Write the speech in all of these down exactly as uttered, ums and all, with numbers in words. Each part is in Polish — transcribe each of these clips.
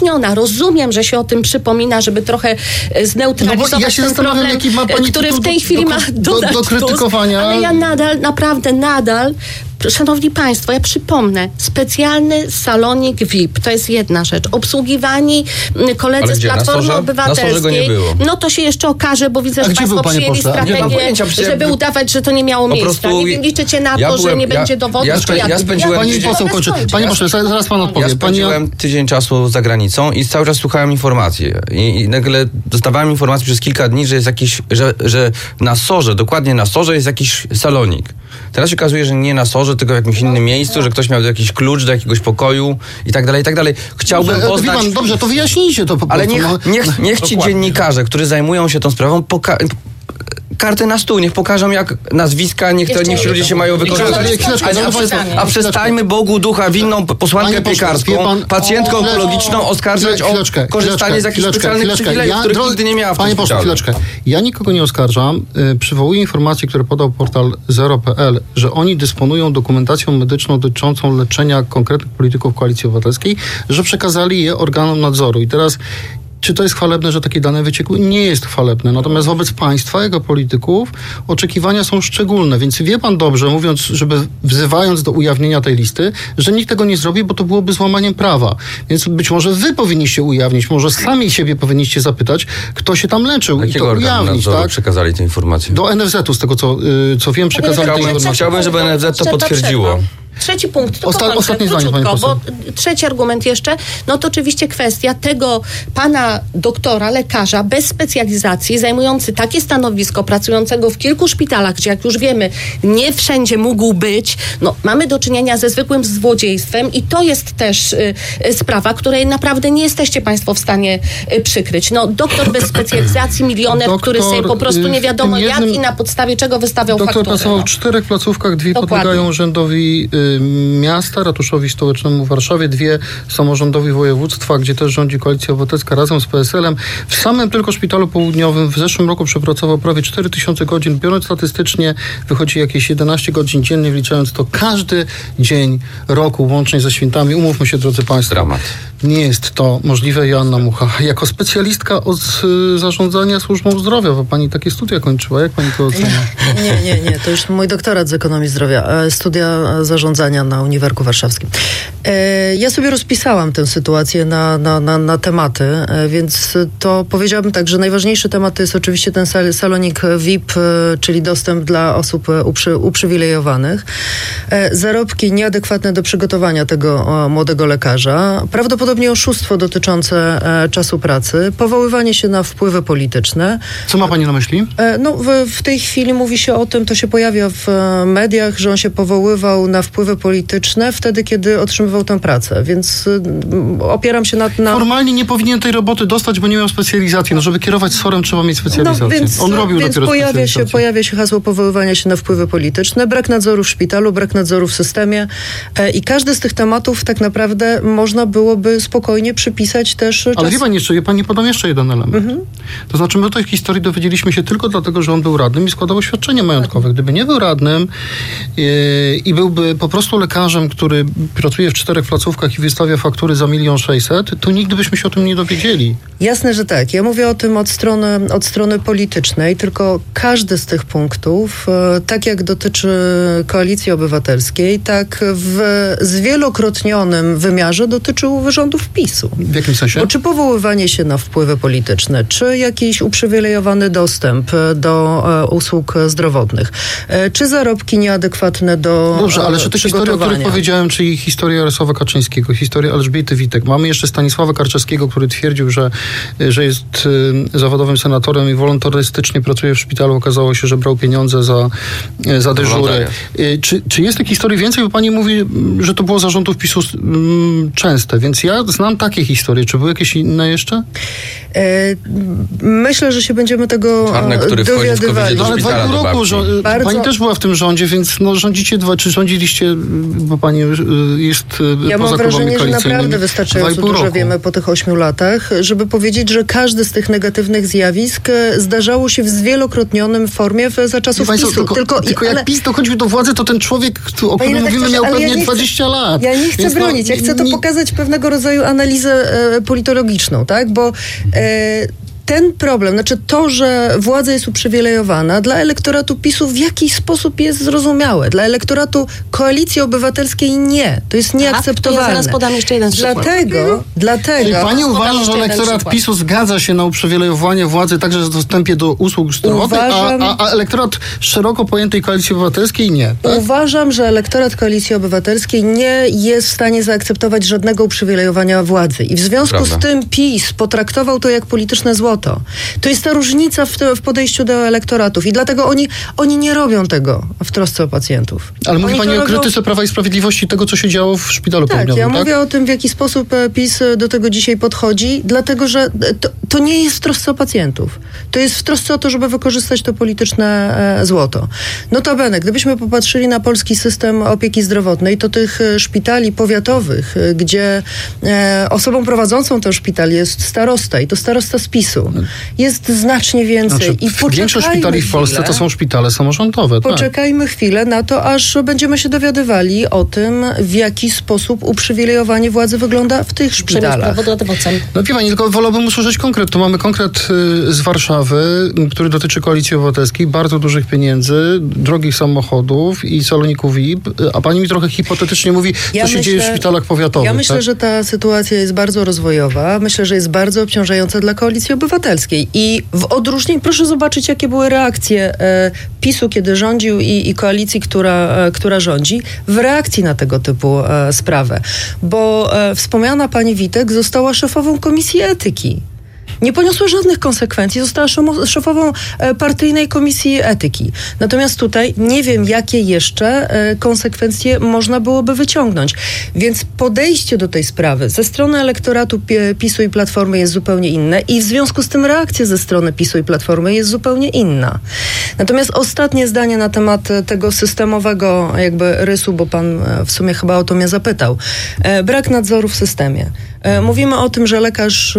zwolniona. Rozumiem, że się o tym przypomina, żeby trochę zneutralizować no ja się ten problem, jaki ma pani który w tej do, chwili do, ma do, dodać do krytykowania. Ale ja nadal, naprawdę nadal, szanowni państwo, ja przypomnę, specjalny salonik V I P, to jest jedna rzecz. Obsługiwani koledzy Ale z gdzie? Platformy Na Obywatelskiej. Na go nie było. No to się jeszcze okaże, bo widzę, A że gdzie państwo był, panie przyjęli pośle? strategię, pojęcia, żeby ja... udawać, że to nie miało po miejsca. prostu... Nie liczycie na ja to, byłem, że nie ja, będzie dowodu. Ja, spe, ja spędziłem... Pani poseł kończy. Panie pośle, zaraz pan odpowie. Ja spędziłem tydzień czasu za granicą i cały czas słuchałem informacji. I, i nagle dostawałem informację przez kilka dni, że jest jakiś, że, że na Sorze, dokładnie na Sorze jest jakiś salonik. Teraz się okazuje, że nie na Sorze, tylko w jakimś innym miejscu, że ktoś miał jakiś klucz do jakiegoś pokoju i tak dalej, i tak dalej. Chciałbym dobrze, poznać... Pan, dobrze, to wyjaśnijcie to po prostu. Ale niech, niech, niech ci dziennikarze, którzy zajmują się tą sprawą, poka- karty na stół, niech pokażą jak nazwiska, niech, to, niech ci ludzie się mają wykorzystać. A, a, przez, a przestańmy Bogu ducha winną posłankę piekarską, pan, pacjentkę o, onkologiczną oskarżać o korzystanie z jakichś specjalnych przywilejów, których ja, nigdy nie miała w tym Panie pośle, chwileczkę. Ja nikogo nie oskarżam. Yy, przywołuję informacje, które podał portal zero kropka p l, że oni dysponują dokumentacją medyczną dotyczącą leczenia konkretnych polityków Koalicji Obywatelskiej, że przekazali je organom nadzoru. I teraz czy to jest chwalebne, że takie dane wyciekły? Nie jest chwalebne. Natomiast wobec państwa, jego polityków, oczekiwania są szczególne. Więc wie pan dobrze, mówiąc, żeby wzywając do ujawnienia tej listy, że nikt tego nie zrobi, bo to byłoby złamaniem prawa. Więc być może wy powinniście ujawnić, może sami siebie powinniście zapytać, kto się tam leczył. Jakiego i to ujawnić, tak? przekazali te informacje? Do N F Z u, z tego co, yy, co wiem, przekazali te informacje. Chciałbym, żeby N F Z to potwierdziło. Trzeci punkt, tylko Osta- kończę, ostatnie zdanie, pani poseł. bo trzeci argument jeszcze, no to oczywiście kwestia tego pana doktora, lekarza bez specjalizacji, zajmujący takie stanowisko, pracującego w kilku szpitalach, gdzie jak już wiemy, nie wszędzie mógł być, no mamy do czynienia ze zwykłym złodziejstwem i to jest też y, y, sprawa, której naprawdę nie jesteście państwo w stanie y, przykryć. No doktor bez specjalizacji, milioner, Doktor, który sobie po prostu nie wiadomo jednym, jak i na podstawie czego wystawiał doktor fakturę. Doktor pracował no. w czterech placówkach, dwie Dokładnie. podlegają urzędowi y, miasta, ratuszowi stołecznemu w Warszawie, dwie samorządowi województwa, gdzie też rządzi Koalicja Obywatelska razem z P S L-em. W samym tylko szpitalu południowym w zeszłym roku przepracował prawie cztery tysiące godzin. Biorąc statystycznie, wychodzi jakieś jedenaście godzin dziennie, wliczając to każdy dzień roku, łącznie ze świętami. Umówmy się, drodzy państwo. Dramat. Nie jest to możliwe. Joanna Mucha, jako specjalistka od y, zarządzania służbą zdrowia, bo pani takie studia kończyła. Jak pani to ocenia? Nie, nie, nie. To już mój doktorat z ekonomii zdrowia. Studia zarządzania na Uniwersytecie Warszawskim. E, ja sobie rozpisałam tę sytuację na, na, na, na tematy, e, więc to powiedziałabym tak, że najważniejszy temat to jest oczywiście ten sal, salonik V I P, e, czyli dostęp dla osób uprzy, uprzywilejowanych. E, zarobki nieadekwatne do przygotowania tego o, młodego lekarza. Prawdopodobnie oszustwo dotyczące e, czasu pracy. Powoływanie się na wpływy polityczne. Co ma pani na myśli? E, no, w, w tej chwili mówi się o tym, to się pojawia w e, mediach, że on się powoływał na wpływy polityczne wtedy, kiedy otrzymywał tę pracę, więc y, opieram się na, na... Formalnie nie powinien tej roboty dostać, bo nie miał specjalizacji. No, żeby kierować sorem, trzeba mieć specjalizację. No, więc, On robił więc dopiero pojawia się, pojawia się hasło powoływania się na wpływy polityczne, brak nadzoru w szpitalu, brak nadzoru w systemie e, i każdy z tych tematów tak naprawdę można byłoby spokojnie przypisać też... Czas... Ale wie pani jeszcze, wie pani, podam jeszcze jeden element. Mhm. To znaczy, my o tej historii dowiedzieliśmy się tylko dlatego, że on był radnym i składał oświadczenie majątkowe. Gdyby nie był radnym yy, i byłby po prostu lekarzem, który pracuje w czterech placówkach i wystawia faktury za milion sześćset, to nigdy byśmy się o tym nie dowiedzieli. Jasne, że tak. Ja mówię o tym od strony, od strony politycznej, tylko każdy z tych punktów, e, tak jak dotyczy Koalicji Obywatelskiej, tak w zwielokrotnionym wymiarze dotyczył rządów PiSu. W jakim sensie? Bo czy powoływanie się na wpływy polityczne, czy jakiś uprzywilejowany dostęp do e, usług zdrowotnych, e, czy zarobki nieadekwatne do Dobrze, ale czy te historie, o których powiedziałem, czyli historia Jarosława Kaczyńskiego, historia Elżbiety Witek. Mamy jeszcze Stanisława Karczewskiego, który twierdził, że, że jest y, zawodowym senatorem i wolontarystycznie pracuje w szpitalu. Okazało się, że brał pieniądze za, y, za dyżury. Y, czy, czy jest tych historii więcej? Bo pani mówi, że to było zarządów PiSu y, częste, więc ja znam takie historie. Czy były jakieś inne jeszcze? E, myślę, że się będziemy tego Czarny, który dowiadywali. do ale dwa pół roku żo- Bardzo... pani też była w tym rządzie, więc no, rządzicie dwa, czy rządziliście, bo pani jest ja poza mam wrażenie, że naprawdę dwa wystarczająco dużo roku. wiemy po tych ośmiu latach, żeby powiedzieć, że każdy z tych negatywnych zjawisk zdarzało się w zwielokrotnionym formie w, za czasów Państwo, PiSu. Tylko, tylko, tylko ale... jak PiS dochodził do władzy, to ten człowiek, o którym mówimy, miał pewnie ja dwadzieścia lat. Ja nie chcę Więc bronić, no, ja chcę to nie... pokazać pewnego rodzaju rodzaju analizę e, politologiczną, tak? Bo e, ten problem, znaczy to, że władza jest uprzywilejowana, dla elektoratu PiSu w jakiś sposób jest zrozumiałe. Dla elektoratu Koalicji Obywatelskiej nie. To jest nieakceptowalne. Tak, ja zaraz podam jeszcze jeden przykład. Dlatego, dlatego... Czyli pani uważa, że elektorat PiSu zgadza się na uprzywilejowanie władzy także w dostępie do usług zdrowotnych, Uważam... a, a, a elektorat szeroko pojętej Koalicji Obywatelskiej nie? Tak? Uważam, że elektorat Koalicji Obywatelskiej nie jest w stanie zaakceptować żadnego uprzywilejowania władzy. I w związku Prawda. z tym PiS potraktował to jak polityczne złoto. To jest ta różnica w, te, w podejściu do elektoratów i dlatego oni, oni nie robią tego w trosce o pacjentów. Ale mówi oni pani o robią... krytyce Prawa i Sprawiedliwości tego, co się działo w szpitalu tak, południowym, ja tak? mówię o tym, w jaki sposób PiS do tego dzisiaj podchodzi, dlatego, że to, to nie jest w trosce o pacjentów. To jest w trosce o to, żeby wykorzystać to polityczne e, złoto. Notabene, gdybyśmy popatrzyli na polski system opieki zdrowotnej, to tych szpitali powiatowych, gdzie e, osobą prowadzącą ten szpital jest starosta i to starosta z PiSu, jest znacznie więcej. Znaczy, I większość szpitali w Polsce chwilę, to są szpitale samorządowe. Poczekajmy tak. chwilę na to, aż będziemy się dowiadywali o tym, w jaki sposób uprzywilejowanie władzy wygląda w tych szpitalach. No wie pani, tylko wolałbym usłyszeć konkret. Tu mamy konkret y, z Warszawy, który dotyczy Koalicji Obywatelskiej, bardzo dużych pieniędzy, drogich samochodów i saloników V I P, a pani mi trochę hipotetycznie mówi, ja co się myślę, dzieje w szpitalach powiatowych. Ja myślę, tak? że ta sytuacja jest bardzo rozwojowa. Myślę, że jest bardzo obciążająca dla Koalicji Obywatelskiej. I w odróżnieniu, proszę zobaczyć, jakie były reakcje e, PiSu, kiedy rządził i, i koalicji, która, e, która rządzi, w reakcji na tego typu e, sprawę. Bo e, wspomniana pani Witek została szefową Komisji Etyki. Nie poniosła żadnych konsekwencji, została szefową partyjnej komisji etyki. Natomiast tutaj nie wiem, jakie jeszcze konsekwencje można byłoby wyciągnąć. Więc podejście do tej sprawy ze strony elektoratu PiSu i Platformy jest zupełnie inne i w związku z tym reakcja ze strony PiSu i Platformy jest zupełnie inna. Natomiast ostatnie zdanie na temat tego systemowego jakby rysu, bo pan w sumie chyba o to mnie zapytał. Brak nadzoru w systemie. Mówimy o tym, że lekarz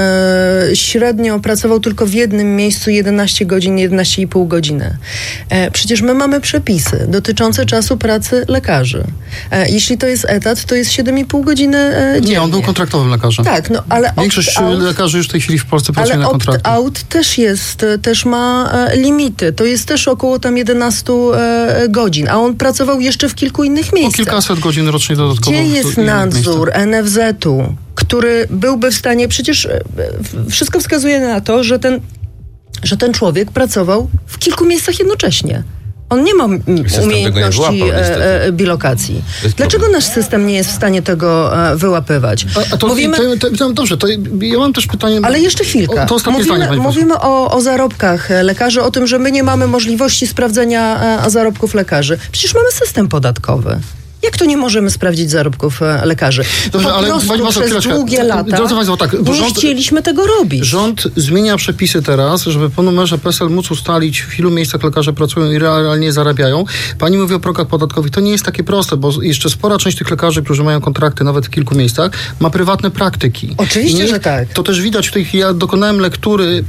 średnio pracował tylko w jednym miejscu jedenaście godzin, jedenaście i pół godziny. Przecież my mamy przepisy dotyczące czasu pracy lekarzy. Jeśli to jest etat, to jest siedem i pół godziny dziennie. Nie, on był kontraktowym lekarzem. Tak, no ale większość opt-out, lekarzy już w tej chwili w Polsce pracuje na kontrakcie. Ale opt-out też jest, też ma limity. To jest też około tam jedenaście godzin, a on pracował jeszcze w kilku innych miejscach. O kilkaset godzin rocznie dodatkowo. Gdzie jest nadzór N F Z-u? Który byłby w stanie, przecież wszystko wskazuje na to, że ten, że ten człowiek pracował w kilku miejscach jednocześnie. On nie ma umiejętności nie wyłapał, e, e, bilokacji. Dlaczego nasz system nie jest w stanie tego e, wyłapywać? A, a to, Mówimy... to, to, to, dobrze, to ja mam też pytanie... Ale jeszcze chwilkę. O, to ostatnie mówimy zdanie, mówimy o, o zarobkach lekarzy, o tym, że my nie mamy możliwości sprawdzenia e, zarobków lekarzy. Przecież mamy system podatkowy. Jak to nie możemy sprawdzić zarobków e, lekarzy? Dobrze, po ale prostu pani przez chwileczkę. długie lata Drodzy Państwo, tak, nie rząd, chcieliśmy tego robić. Rząd zmienia przepisy teraz, żeby po numerze P E S E L móc ustalić, w ilu miejscach lekarze pracują i realnie zarabiają. Pani mówi o progach podatkowych. To nie jest takie proste, bo jeszcze spora część tych lekarzy, którzy mają kontrakty nawet w kilku miejscach, ma prywatne praktyki. Oczywiście, nie, że tak. To też widać w tej chwili. Ja dokonałem lektury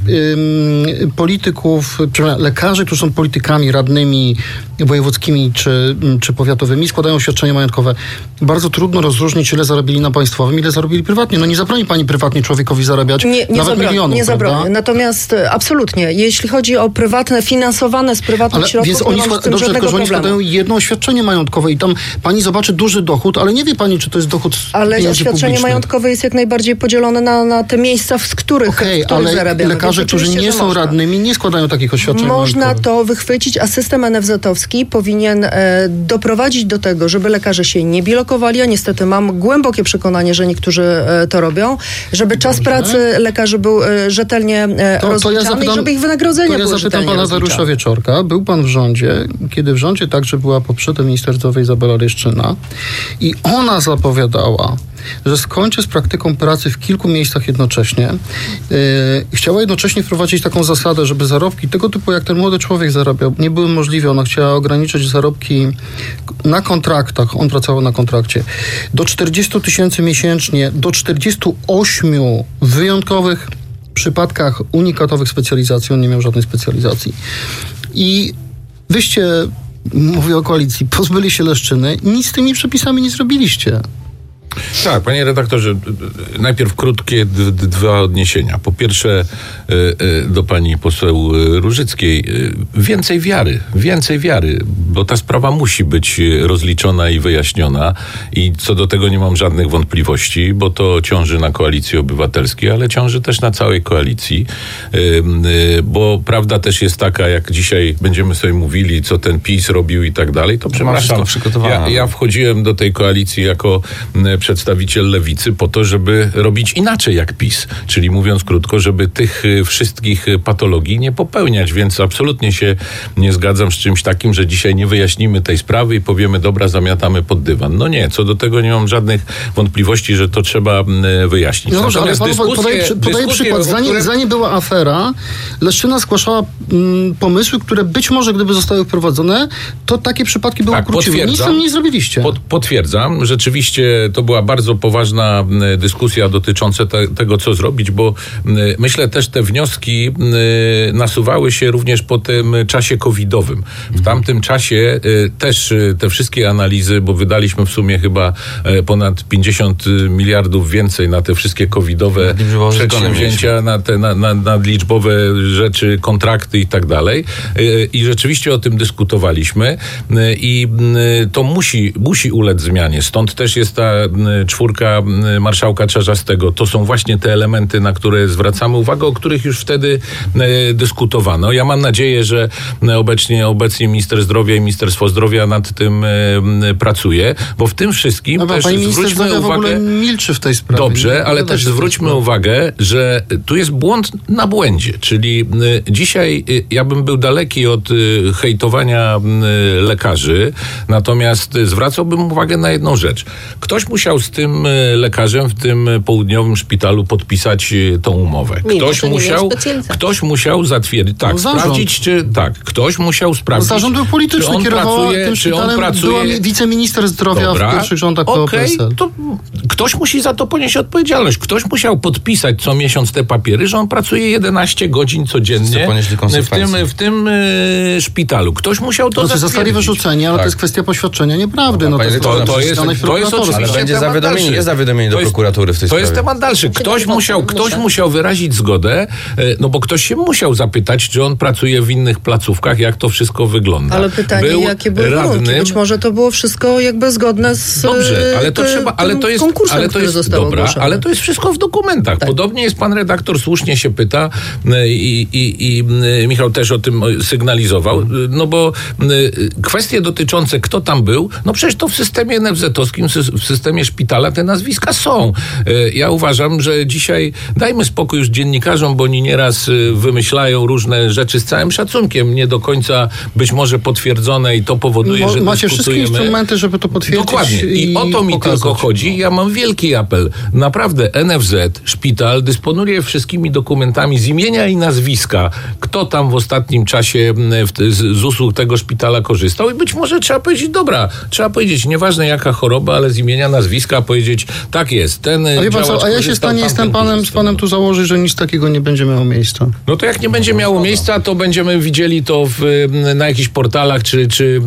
ym, polityków, lekarzy, którzy są politykami, radnymi, wojewódzkimi czy, czy powiatowymi, składają oświadczenia majątkowe. Bardzo trudno rozróżnić, ile zarobili na państwowym, ile zarobili prywatnie. No nie zabroni pani prywatnie człowiekowi zarabiać nie, nie nawet zabroni, milionów, nie zabroni. Natomiast absolutnie, jeśli chodzi o prywatne, finansowane z prywatnych ale, środków, więc oni skład, dobrze, tylko, że problemu. oni składają jedno oświadczenie majątkowe i tam pani zobaczy duży dochód, ale nie wie pani, czy to jest dochód z ale oświadczenie publicznych. majątkowe jest jak najbardziej podzielone na, na te miejsca, z których, okay, w których ale zarabiamy. lekarze, którzy nie są można. radnymi, nie składają takich oświadczeń Można majątkowych. to wychwycić, a system N F Z-owski powinien e, doprowadzić do tego, żeby lekarze się nie bilokowali, a niestety mam głębokie przekonanie, że niektórzy e, to robią, żeby czas Dobrze. pracy lekarzy był e, rzetelnie e, to, rozliczany to ja zapytam, i żeby ich wynagrodzenia były rzetelnie To ja zapytam pana Dariusza rozliczane. Wieczorka. Był pan w rządzie, kiedy w rządzie także była poprzednia minister zdrowia Izabela Leszczyna i ona zapowiadała, że skończy z praktyką pracy w kilku miejscach jednocześnie. Yy, chciała jednocześnie wprowadzić taką zasadę, żeby zarobki tego typu, jak ten młody człowiek zarabiał, nie były możliwe. Ona chciała ograniczyć zarobki na kontraktach, on pracował na kontrakcie, do czterdzieści tysięcy miesięcznie, do czterdziestu ośmiu wyjątkowych przypadkach unikatowych specjalizacji. On nie miał żadnej specjalizacji. I wyście, mówię o koalicji, pozbyli się Leszczyny, nic z tymi przepisami nie zrobiliście. Tak, panie redaktorze, najpierw krótkie d- d- dwa odniesienia. Po pierwsze do pani poseł Różyckiej. Więcej wiary, więcej wiary, bo ta sprawa musi być rozliczona i wyjaśniona i co do tego nie mam żadnych wątpliwości, bo to ciąży na Koalicji Obywatelskiej, ale ciąży też na całej koalicji, bo prawda też jest taka, jak dzisiaj będziemy sobie mówili, co ten PiS robił i tak dalej, to przepraszam, ja, ja wchodziłem do tej koalicji jako przedstawiciel lewicy po to, żeby robić inaczej jak PiS. Czyli mówiąc krótko, żeby tych wszystkich patologii nie popełniać, więc absolutnie się nie zgadzam z czymś takim, że dzisiaj nie wyjaśnimy tej sprawy i powiemy, dobra, zamiatamy pod dywan. No nie, co do tego nie mam żadnych wątpliwości, że to trzeba wyjaśnić. No dobrze, ale dyskusje, podaję, podaję przykład. Zanim, które... zanim była afera, Leszczyna zgłaszała mm, pomysły, które być może gdyby zostały wprowadzone, to takie przypadki były tak, ukróciły. Nic tam nie zrobiliście. Pod, potwierdzam. Rzeczywiście to była bardzo poważna dyskusja dotycząca te, tego, co zrobić, bo myślę też te wnioski nasuwały się również po tym czasie covidowym. W tamtym czasie też te wszystkie analizy, bo wydaliśmy w sumie chyba ponad pięćdziesiąt miliardów więcej na te wszystkie covidowe przedsięwzięcia, na te na, na, nadliczbowe rzeczy, kontrakty i tak dalej. I rzeczywiście o tym dyskutowaliśmy i to musi, musi ulec zmianie. Stąd też jest ta czwórka marszałka Czarzastego. To są właśnie te elementy, na które zwracamy uwagę, o których już wtedy e, dyskutowano. Ja mam nadzieję, że obecnie, obecnie minister zdrowia i Ministerstwo Zdrowia nad tym e, pracuje, bo w tym wszystkim no, też pani minister zwróćmy zdrowia uwagę... w ogóle milczy w tej sprawie. Dobrze, ale też zwróćmy uwagę, że tu jest błąd na błędzie, czyli e, dzisiaj e, ja bym był daleki od e, hejtowania e, lekarzy, natomiast zwracałbym uwagę na jedną rzecz. Ktoś musiał z tym lekarzem w tym południowym szpitalu podpisać tą umowę. Ktoś Mimo, musiał, ktoś musiał zatwierdzić, tak, no, sprawdzić, czy tak, ktoś musiał sprawdzić. No, zarząd był polityczny, kierowała tym szpitalem, była wiceminister zdrowia Dobra. w pierwszych rządach P O P S L. Okej, to ktoś musi za to ponieść odpowiedzialność. Ktoś musiał podpisać co miesiąc te papiery, że on pracuje jedenaście godzin codziennie w tym, w tym y, szpitalu. Ktoś musiał to, to zatwierdzić. Zostali wyrzuceni, ale tak. to jest kwestia poświadczenia nieprawdy. No, to, to, to, to jest, to jest oczywiście ale będzie zawiadomienie, jest zawiadomienie do prokuratury w tej to sprawie. To jest temat dalszy. Ktoś musiał, ktoś musiał wyrazić zgodę, no bo ktoś się musiał zapytać, czy on pracuje w innych placówkach, jak to wszystko wygląda. Ale pytanie, Był jakie były warunki? Być może to było wszystko jakby zgodne z Dobrze, ale to te, trzeba, ale to jest, konkursem, ale to jest dobra, ogłoszony. Ale to jest wszystko w dokumentach. Tak. Podobnie jest pan redaktor, słusznie się pyta i, i, i Michał też o tym sygnalizował, no bo kwestie dotyczące kto tam był, no przecież to w systemie en ef zet-owskim, w systemie szpitala te nazwiska są. Ja uważam, że dzisiaj dajmy spokój już dziennikarzom, bo oni nieraz wymyślają różne rzeczy z całym szacunkiem, nie do końca być może potwierdzone i to powoduje, Mo, że macie wszystkie instrumenty, żeby to potwierdzić. Dokładnie. I, i o to mi pokazać. tylko chodzi. Ja mam wielki apel. Naprawdę en ef zet, szpital dysponuje wszystkimi dokumentami z imienia i nazwiska, kto tam w ostatnim czasie w, z, z usług tego szpitala korzystał i być może trzeba powiedzieć, dobra, trzeba powiedzieć, nieważne jaka choroba, ale z imienia, nazwiska powiedzieć, tak jest, ten a, co, a ja się stanie jestem panem, z panem tu założyć, że nic takiego nie będzie miało miejsca. No to jak nie będzie miało miejsca, to będziemy widzieli to w, na jakichś portalach czy, czy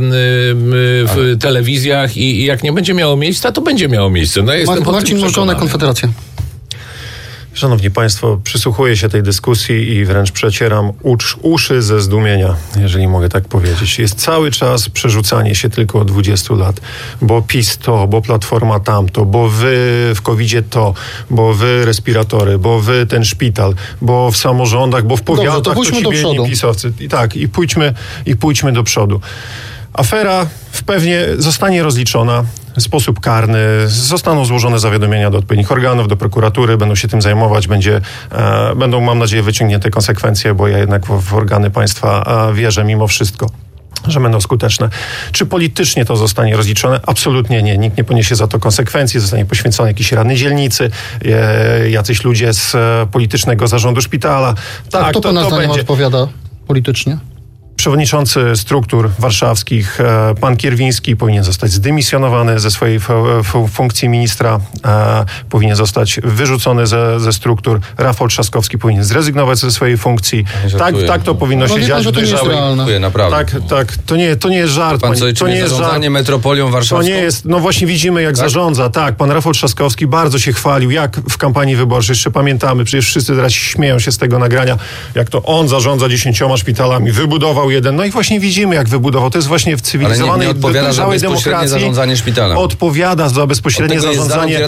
w telewizjach i, i jak nie będzie miało miejsca, to będzie miało miejsce. No, ja jestem Marcin Możdżonek, Konfederacja. Szanowni Państwo, przysłuchuję się tej dyskusji i wręcz przecieram ucz, uszy ze zdumienia, jeżeli mogę tak powiedzieć. Jest cały czas przerzucanie się tylko od dwudziestu lat, bo PiS to, bo Platforma tamto, bo wy w kowidzie to, bo wy respiratory, bo wy ten szpital, bo w samorządach, bo w powiatach. Dobrze, to pójdźmy do przodu. pisowcy. I tak, i pójdźmy, i pójdźmy do przodu. Afera pewnie zostanie rozliczona w sposób karny, zostaną złożone zawiadomienia do odpowiednich organów, do prokuratury, będą się tym zajmować, będzie, e, będą, mam nadzieję, wyciągnięte konsekwencje, bo ja jednak w, w organy państwa e, wierzę mimo wszystko, że będą skuteczne. Czy politycznie to zostanie rozliczone? Absolutnie nie. Nikt nie poniesie za to konsekwencji. Zostanie poświęcony jakiś radny dzielnicy, e, jacyś ludzie z e, politycznego zarządu szpitala. Tak, kto to, pana zdaniem odpowiada politycznie? Przewodniczący struktur warszawskich, e, pan Kierwiński, powinien zostać zdymisjonowany ze swojej f- f- funkcji ministra, e, powinien zostać wyrzucony ze, ze struktur. Rafał Trzaskowski powinien zrezygnować ze swojej funkcji. Tak, tak to powinno no, się dziać w dojrzałej... Naprawdę. Tak, tak. To nie, to nie jest żart. Pan Pani, co, to nie jest zarządzanie żart. metropolią warszawską? To nie jest, no właśnie widzimy jak tak? zarządza. Tak, pan Rafał Trzaskowski bardzo się chwalił, jak w kampanii wyborczej, jeszcze pamiętamy, przecież wszyscy teraz śmieją się z tego nagrania, jak to on zarządza dziesięcioma szpitalami, wybudował jeden, no i właśnie widzimy jak wybudował. To jest właśnie w cywilizowanej, ale nie, nie odpowiada za bezpośrednie zarządzanie szpitalem. Odpowiada za bezpośrednie zarządzanie.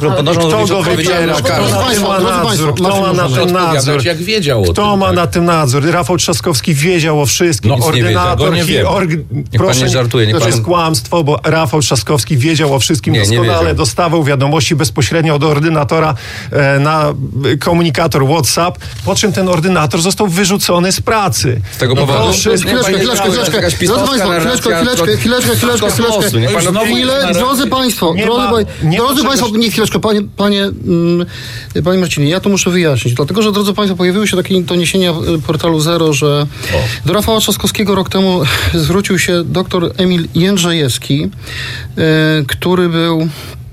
Kto go wybiera? Kto na tym ma nadzór? Kto ma na tym nadzór? Jak wiedział o Kto tym, ma tak? na tym nadzór? Rafał Trzaskowski wiedział o wszystkim. Nic Ordynator, nie wiedział, org... Niech pan nie żartuje. Niech to pan... jest kłamstwo, bo Rafał Trzaskowski wiedział o wszystkim nie, doskonale. nie dostawał wiadomości bezpośrednio od ordynatora e, na komunikator WhatsApp, po czym ten ordynator został wyrzucony z pracy. Z tego powodu? No, wszystko, Chwileczkę, chwileczkę, chwileczkę. Drodzy Państwo, chwileczkę, chwileczkę, chwileczkę, chwileczkę, chwileczkę. Chwilę, drodzy Państwo, Nie drodzy, ma- pa- nie ma drodzy czegoś- Państwo, nie chwileczkę, panie, panie, mm, panie Marcinie, ja to muszę wyjaśnić, dlatego, że drodzy Państwo, pojawiły się takie doniesienia w portalu Zero, że do Rafała Trzaskowskiego rok temu zwrócił się doktor Emil Jędrzejewski, y, który był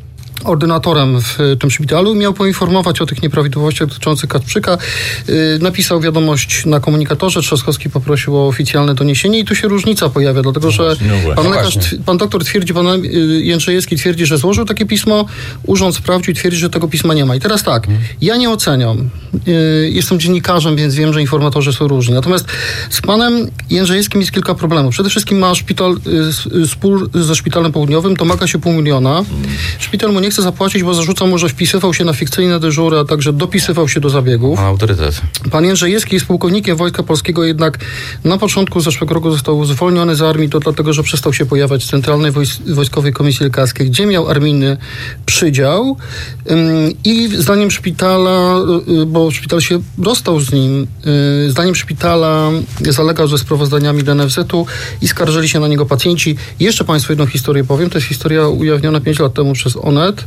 ordynatorem w tym szpitalu, miał poinformować o tych nieprawidłowościach dotyczących Kacprzyka. Yy, napisał wiadomość na komunikatorze, Trzaskowski poprosił o oficjalne doniesienie i tu się różnica pojawia, dlatego że no pan no lekarz, właśnie. pan doktor twierdzi, pan Jędrzejewski twierdzi, że złożył takie pismo, urząd sprawdził i twierdzi, że tego pisma nie ma. I teraz tak, ja nie oceniam. Yy, jestem dziennikarzem, więc wiem, że informatorzy są różni. Natomiast z panem Jędrzejewskim jest kilka problemów. Przede wszystkim ma szpital, yy, spór ze szpitalem południowym, domaga się pół miliona. Szpital mu nie chce zapłacić, bo zarzuca mu, że wpisywał się na fikcyjne dyżury, a także dopisywał się do zabiegów. Ma autorytet. Pan Jędrzejewski jest pułkownikiem Wojska Polskiego, jednak na początku zeszłego roku został zwolniony z armii, to dlatego, że przestał się pojawiać w Centralnej Wojs- Wojskowej Komisji Lekarskiej, gdzie miał armijny przydział ym, i zdaniem szpitala, y, bo szpital się rozstał z nim, y, zdaniem szpitala zalegał ze sprawozdaniami do N F Z-u i skarżyli się na niego pacjenci. Jeszcze Państwu jedną historię powiem, to jest historia ujawniona pięć lat temu przez Onet.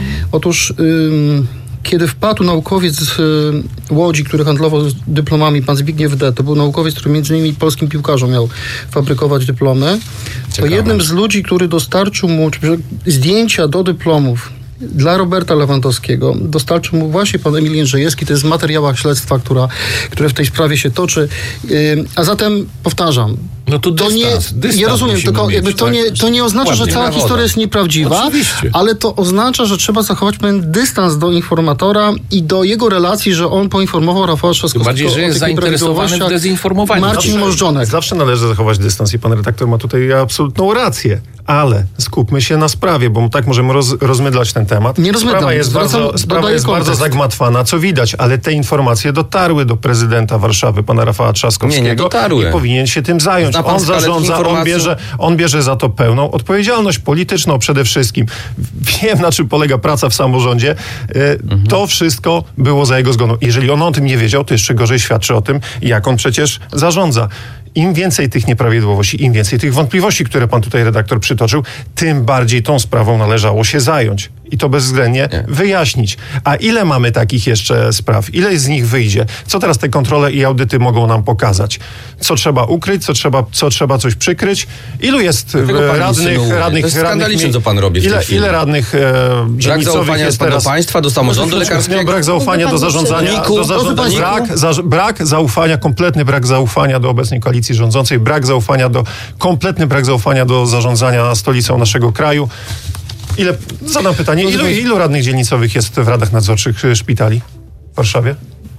Otóż ym, kiedy wpadł naukowiec z y, Łodzi, który handlował dyplomami, pan Zbigniew D., to był naukowiec, który między innymi polskim piłkarzom miał fabrykować dyplomy, Ciekawe. to jednym z ludzi, który dostarczył mu czy, zdjęcia do dyplomów dla Roberta Lewandowskiego, dostarczył mu właśnie pan Emil Jędrzejewski, to jest w materiałach śledztwa, która, które w tej sprawie się toczy. Yy, a zatem powtarzam, No to to nie, dystans, dystans ja rozumiem, musimy tylko mieć, jakby to, tak? nie, to nie oznacza, że Ładnie cała na wodę. historia jest nieprawdziwa, Oczywiście. ale to oznacza, że trzeba zachować pewien dystans do informatora i do jego relacji, że on poinformował Rafała Trzaskowskiego bardziej, że jest o tych zainteresowany w nieprawidłowościach. dezinformowaniu. Marcin Zawsze- Możdżonek. Zawsze należy zachować dystans i pan redaktor ma tutaj absolutną rację. Ale skupmy się na sprawie, bo tak możemy roz, rozmydlać ten temat. Nie rozmydlam, Sprawa jest zwracam- bardzo, sprawa dodaję jest bardzo kontekst. zagmatwana, co widać, ale te informacje dotarły do prezydenta Warszawy, pana Rafała Trzaskowskiego. Nie, nie dotarły. I powinien się tym zająć. Zna pan On skalę zarządza, on informacji? bierze, on bierze za to pełną odpowiedzialność polityczną przede wszystkim. Wiem, na czym polega praca w samorządzie. E, Mhm. To wszystko było za jego zgodą. Jeżeli on o tym nie wiedział, to jeszcze gorzej świadczy o tym, jak on przecież zarządza. Im więcej tych nieprawidłowości, im więcej tych wątpliwości, które pan tutaj redaktor przytoczył, tym bardziej tą sprawą należało się zająć. I to bezwzględnie Nie. wyjaśnić. A ile mamy takich jeszcze spraw? Ile z nich wyjdzie? Co teraz te kontrole i audyty mogą nam pokazać? Co trzeba ukryć? Co trzeba, co trzeba coś przykryć? Ilu jest e, Dlaczego pan radnych... insynuuje? radnych To jest radnych skandaliczne, mi- co pan robi w tej ile, chwili. ile radnych e, Brak dzielnicowych zaufania jest do teraz... państwa, do samorządu lekarskiego. Brak zaufania do zarządzania, Niku, do zarządzania brak, za, brak zaufania, kompletny brak zaufania do obecnej koalicji rządzącej, brak zaufania do, kompletny brak zaufania do zarządzania stolicą naszego kraju. Ile, zadam pytanie, ilu, ilu radnych dzielnicowych jest w radach nadzorczych e, szpitali w Warszawie?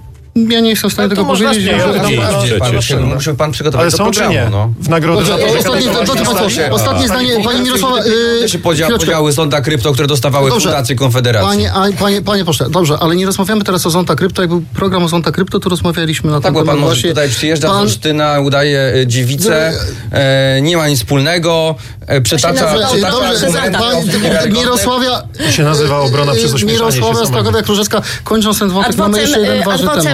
Ja nie jestem w stanie Ale to tego można powiedzieć. śmiało że- powiedzieć. Pan, Przecież. pan, musi pan przygotować Ale do są czy programu. nie? No. W nagrodę za Dobrze, to, że ostatnie, tak- drodzy Państwo, ostatnie zdanie, pani Mirosława... Yy, Się podzia- chwileczkę. podziały Zonda Krypto, które dostawały Dobrze. fundacje Konfederacji. Panie, a, panie, panie pośle, dobrze, ale nie rozmawiamy teraz o Zonta Krypto. Jak był program o Zonta Krypto, to rozmawialiśmy na Tak, ten bo pan temat może właśnie. tutaj przyjeżdża z Pan- Olsztyna, udaje e, dziewicę, e, nie ma nic wspólnego, e, przytacza... nazywa- przytacza Dobrze, argumenty pan, niewiarygodne. Mirosławia... To się nazywa obrona przez ośmieszanie się Mirosławia samego. Stachowiak-Różewska, kończąc ten wątek, mamy Adwocem, jeszcze jeden ważny adwocem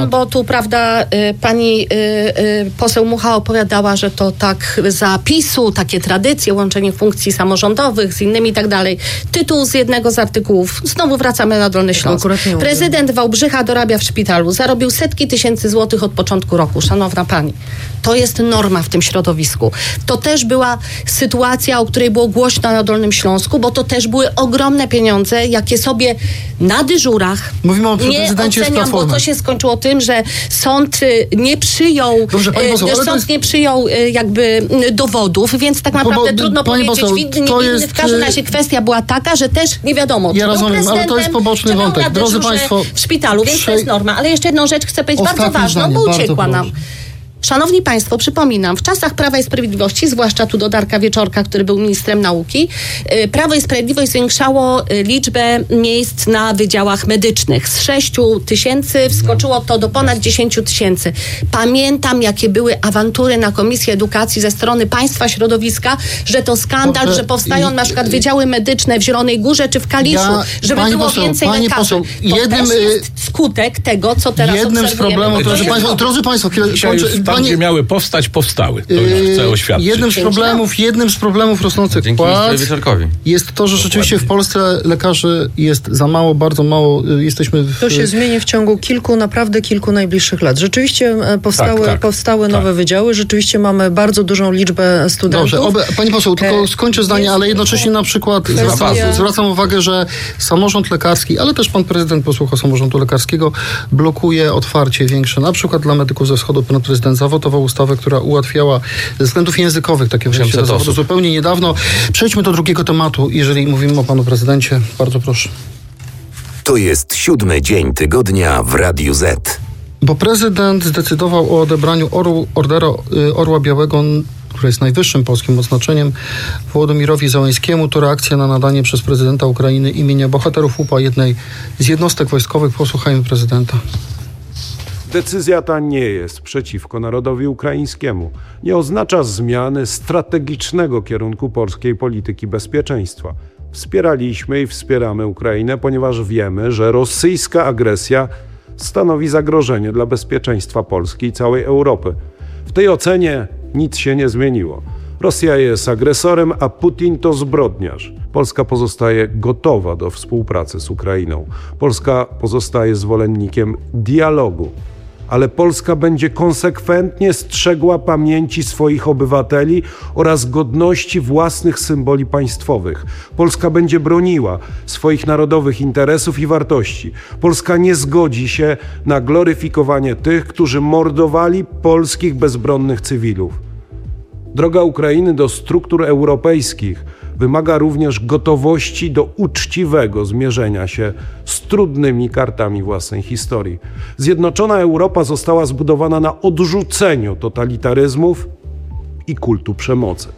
przepraszam, bo tu, prawda, pani poseł Mucha opowiadała, że to tak za PiS-u, takie tradycje, łączenie funkcji samorządowych z innymi i tak dalej. Tytuł z jednego z artykułów. Znowu wracamy na Dolny Śląsk. Prezydent Wałbrzycha dorabia w szpitalu. Zarobił setki tysięcy złotych od początku roku. Szanowna pani, to jest norma w tym środowisku. To też była sytuacja, o której było głośno na Dolnym Śląsku, bo to też były ogromne pieniądze, jakie sobie na dyżurach Mówimy o nie oceniam, bo to się skończyło tym, że sąd nie przyjął, Dobrze, pani poseł, sąd jest... nie przyjął jakby dowodów, więc tak naprawdę bo, bo, trudno powiedzieć, poseł, winny, nie winny. Jest... W każdym razie kwestia była taka, że też nie wiadomo, ja rozumiem, ale to jest poboczny wątek. Drodzy państwo, w szpitalu, więc to jest norma. Ale jeszcze jedną rzecz chcę powiedzieć bardzo ważną, zdanie, bo uciekła nam. Szanowni Państwo, przypominam, w czasach Prawa i Sprawiedliwości, zwłaszcza tu do Darka Wieczorka, który był ministrem nauki, Prawo i Sprawiedliwość zwiększało liczbę miejsc na wydziałach medycznych. Z sześciu tysięcy wskoczyło to do ponad dziesięciu tysięcy. Pamiętam, jakie były awantury na Komisji Edukacji ze strony państwa środowiska, że to skandal, Dobrze. że powstają i, na przykład wydziały medyczne w Zielonej Górze czy w Kaliszu, ja, żeby było poseł, więcej lekarzy. Poseł, to jednym, też jest skutek tego, co teraz jednym obserwujemy. Z problemów, drodzy Państwo, drodzy Państwo, Tam, gdzie miały powstać, powstały. To już chcę oświadczyć. Jednym z problemów, jednym z problemów rosnących płac jest to, że rzeczywiście w Polsce lekarzy jest za mało, bardzo mało. Jesteśmy w... To się zmieni w ciągu kilku, naprawdę kilku najbliższych lat. Rzeczywiście powstały, tak, tak, powstały nowe tak. wydziały, rzeczywiście mamy bardzo dużą liczbę studentów. Dobrze, obe, pani poseł, tylko skończę zdanie, jest, ale jednocześnie na przykład zwracam, zwracam uwagę, że samorząd lekarski, ale też pan prezydent posłucha samorządu lekarskiego, blokuje otwarcie większe, na przykład dla medyków ze wschodu. Pan prezydent zawotował ustawę, która ułatwiała ze względów językowych takie wejście do zawodu zupełnie niedawno. Przejdźmy do drugiego tematu, jeżeli mówimy o panu prezydencie. Bardzo proszę. To jest siódmy dzień tygodnia w Radiu Z. Bo prezydent zdecydował o odebraniu orł, Orderu Orła Białego, który jest najwyższym polskim odznaczeniem, Wołodymirowi Zełenskiemu. To reakcja na nadanie przez prezydenta Ukrainy imienia bohaterów łupa jednej z jednostek wojskowych. Posłuchajmy prezydenta. Decyzja ta nie jest przeciwko narodowi ukraińskiemu. Nie oznacza zmiany strategicznego kierunku polskiej polityki bezpieczeństwa. Wspieraliśmy i wspieramy Ukrainę, ponieważ wiemy, że rosyjska agresja stanowi zagrożenie dla bezpieczeństwa Polski i całej Europy. W tej ocenie nic się nie zmieniło. Rosja jest agresorem, a Putin to zbrodniarz. Polska pozostaje gotowa do współpracy z Ukrainą. Polska pozostaje zwolennikiem dialogu. Ale Polska będzie konsekwentnie strzegła pamięci swoich obywateli oraz godności własnych symboli państwowych. Polska będzie broniła swoich narodowych interesów i wartości. Polska nie zgodzi się na gloryfikowanie tych, którzy mordowali polskich bezbronnych cywilów. Droga Ukrainy do struktur europejskich wymaga również gotowości do uczciwego zmierzenia się z trudnymi kartami własnej historii. Zjednoczona Europa została zbudowana na odrzuceniu totalitaryzmów i kultu przemocy.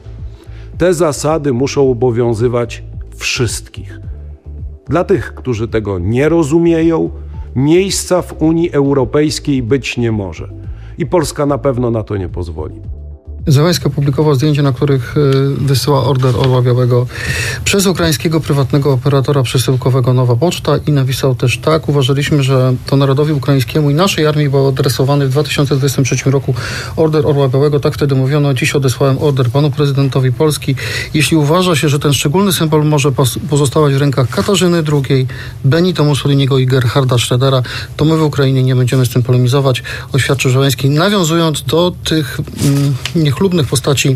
Te zasady muszą obowiązywać wszystkich. Dla tych, którzy tego nie rozumieją, miejsca w Unii Europejskiej być nie może. I Polska na pewno na to nie pozwoli. Zełenski opublikował zdjęcia, na których wysyła Order Orła Białego przez ukraińskiego prywatnego operatora przesyłkowego Nowa Poczta i napisał też tak: uważaliśmy, że to narodowi ukraińskiemu i naszej armii był adresowany w dwa tysiące dwudziestym trzecim roku Order Orła Białego. Tak wtedy mówiono. Dziś odesłałem order panu prezydentowi Polski. Jeśli uważa się, że ten szczególny symbol może pozostawać w rękach Katarzyny drugiej, Benito Mussoliniego i Gerharda Schrödera, to my w Ukrainie nie będziemy z tym polemizować, oświadczył Zełenski, nawiązując do tych mm, niechlubnych postaci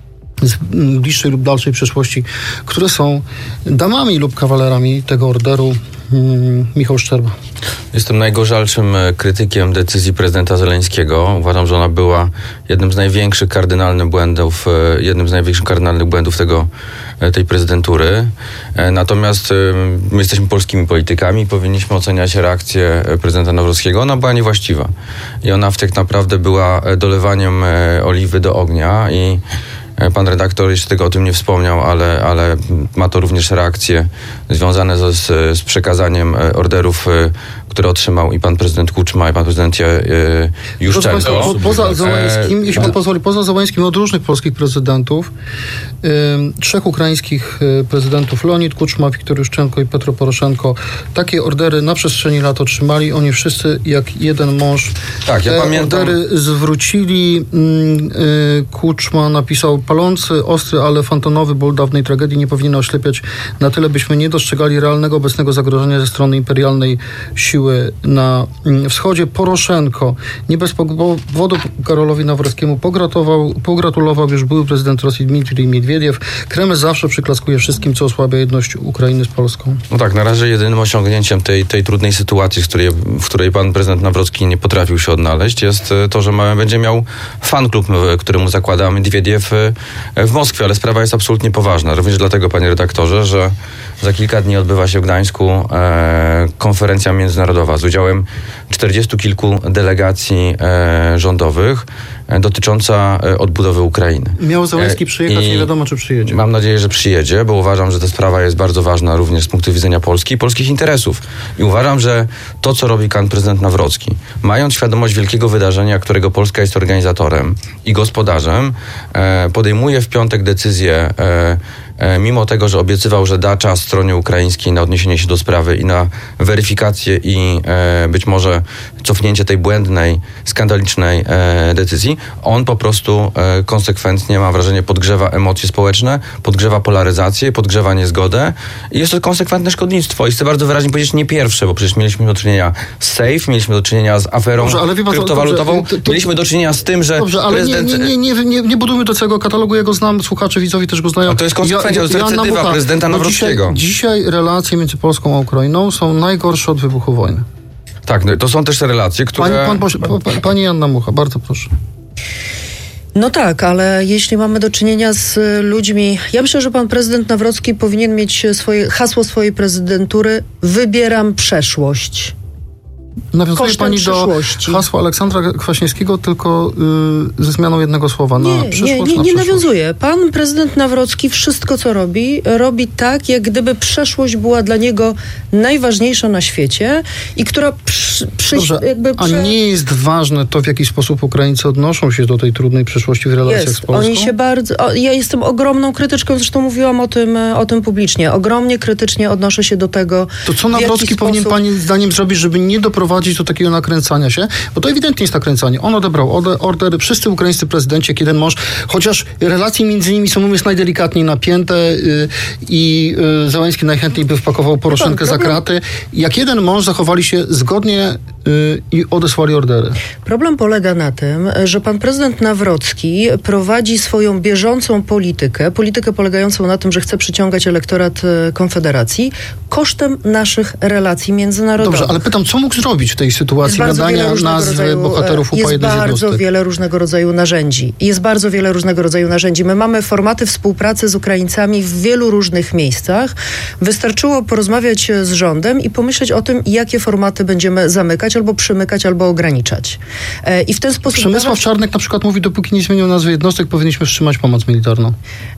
z bliższej lub dalszej przeszłości, które są damami lub kawalerami tego orderu. Hmm, Michał Szczerba. Jestem najgorzalszym krytykiem decyzji prezydenta Zełenskiego. Uważam, że ona była jednym z największych kardynalnych błędów, jednym z największych kardynalnych błędów tego, tej prezydentury. Natomiast my jesteśmy polskimi politykami i powinniśmy oceniać reakcję prezydenta Nawrockiego. Ona była niewłaściwa. I ona w tak naprawdę była dolewaniem oliwy do ognia i pan redaktor jeszcze tego o tym nie wspomniał, ale, ale ma to również reakcje związane z, z przekazaniem orderów, które otrzymał i pan prezydent Kuczma, i pan prezydent e, Juszczenko. Po, poza Zełańskim, jeśli pan pozwoli, poza Zełańskim od różnych polskich prezydentów, y, trzech ukraińskich prezydentów, Leonid Kuczma, Wiktor Juszczenko i Petro Poroszenko, takie ordery na przestrzeni lat otrzymali. Oni wszyscy jak jeden mąż tak, ja te pamiętam. ordery zwrócili. Y, Kuczma napisał: palący, ostry, ale fantonowy ból dawnej tragedii nie powinien oślepiać na tyle, byśmy nie dostrzegali realnego obecnego zagrożenia ze strony imperialnej siły na wschodzie. Poroszenko nie bez powodu Karolowi Nawrockiemu pogratulował, pogratulował już były prezydent Rosji Dmitrij Miedwiediew. Kreml zawsze przyklaskuje wszystkim, co osłabia jedność Ukrainy z Polską. No tak, na razie jedynym osiągnięciem tej, tej trudnej sytuacji, w której, w której pan prezydent Nawrocki nie potrafił się odnaleźć, jest to, że ma, będzie miał fanklub, któremu zakłada Miedwiediew w Moskwie, ale sprawa jest absolutnie poważna. Również dlatego, panie redaktorze, że za kilka dni odbywa się w Gdańsku e, konferencja międzynarodowa z udziałem czterdziestu kilku delegacji e, rządowych e, dotycząca e, odbudowy Ukrainy. Miał Zełański przyjechać, I nie wiadomo, czy przyjedzie. Mam nadzieję, że przyjedzie, bo uważam, że ta sprawa jest bardzo ważna również z punktu widzenia Polski i polskich interesów. I uważam, że to, co robi pan prezydent Nawrocki, mając świadomość wielkiego wydarzenia, którego Polska jest organizatorem i gospodarzem, e, podejmuje w piątek decyzję, e, e, mimo tego, że obiecywał, że da czas stronie ukraińskiej na odniesienie się do sprawy i na weryfikację i e, być może cofnięcie tej błędnej, skandalicznej e, decyzji, on po prostu e, konsekwentnie, mam wrażenie, podgrzewa emocje społeczne, podgrzewa polaryzację, podgrzewa niezgodę i jest to konsekwentne szkodnictwo. I chcę bardzo wyraźnie powiedzieć, nie pierwsze, bo przecież mieliśmy do czynienia z SAFE, mieliśmy do czynienia z aferą dobrze, ale wie pan, kryptowalutową, dobrze, to, to, mieliśmy do czynienia z tym, że dobrze, ale prezydent... nie, nie, nie, nie, nie budujmy do całego katalogu, ja go znam, słuchacze, widzowie też go znają. A to jest konsekwencja, to jest recydywa prezydenta Nawrockiego. Dzisiaj, dzisiaj relacje między Polską a Ukrainą są najgorsze od wybuchu wojny. Tak, no, to są też te relacje, które... Pani, pan, pan, pani Joanna Mucha, bardzo proszę. No tak, ale jeśli mamy do czynienia z ludźmi... Ja myślę, że pan prezydent Nawrocki powinien mieć swoje hasło swojej prezydentury: wybieram przeszłość. Nawiązuje Kosztem pani do hasła Aleksandra Kwaśniewskiego, tylko yy, ze zmianą jednego słowa na nie, przyszłość. Nie, nie, na nie przyszłość. nawiązuje. Pan prezydent Nawrocki wszystko, co robi, robi tak, jak gdyby przeszłość była dla niego najważniejsza na świecie i która przy, przy, Dobrze, jakby... a Prze... nie jest ważne to, w jaki sposób Ukraińcy odnoszą się do tej trudnej przeszłości w relacjach jest. z Polską? Oni się bardzo... O, ja jestem ogromną krytyczką, zresztą mówiłam o tym, o tym publicznie. Ogromnie krytycznie odnoszę się do tego, to co Nawrocki powinien sposób... pani zdaniem zrobić, żeby nie doprowadzić do takiego nakręcania się? Bo to ewidentnie jest nakręcanie. On odebrał ordery, wszyscy ukraińscy prezydenci, jak jeden mąż, chociaż relacje między nimi są, mówiąc, najdelikatniej napięte yy, i yy, Zełański najchętniej by wpakował Poroszenkę za kraty. Jak jeden mąż zachowali się zgodnie yy, i odesłali ordery. Problem polega na tym, że pan prezydent Nawrocki prowadzi swoją bieżącą politykę, politykę polegającą na tym, że chce przyciągać elektorat Konfederacji kosztem naszych relacji międzynarodowych. Dobrze, ale pytam, co mógł zrobić w tej sytuacji nadania nazwy rodzaju, bohaterów U P A Jest bardzo wiele różnego rodzaju narzędzi. Jest bardzo wiele różnego rodzaju narzędzi. My mamy formaty współpracy z Ukraińcami w wielu różnych miejscach. Wystarczyło porozmawiać z rządem i pomyśleć o tym, jakie formaty będziemy zamykać, albo przymykać, albo ograniczać. E, I w ten sposób... Przemysław Czarnek na przykład mówi, dopóki nie zmienią nazwy jednostek, powinniśmy wstrzymać pomoc militarną.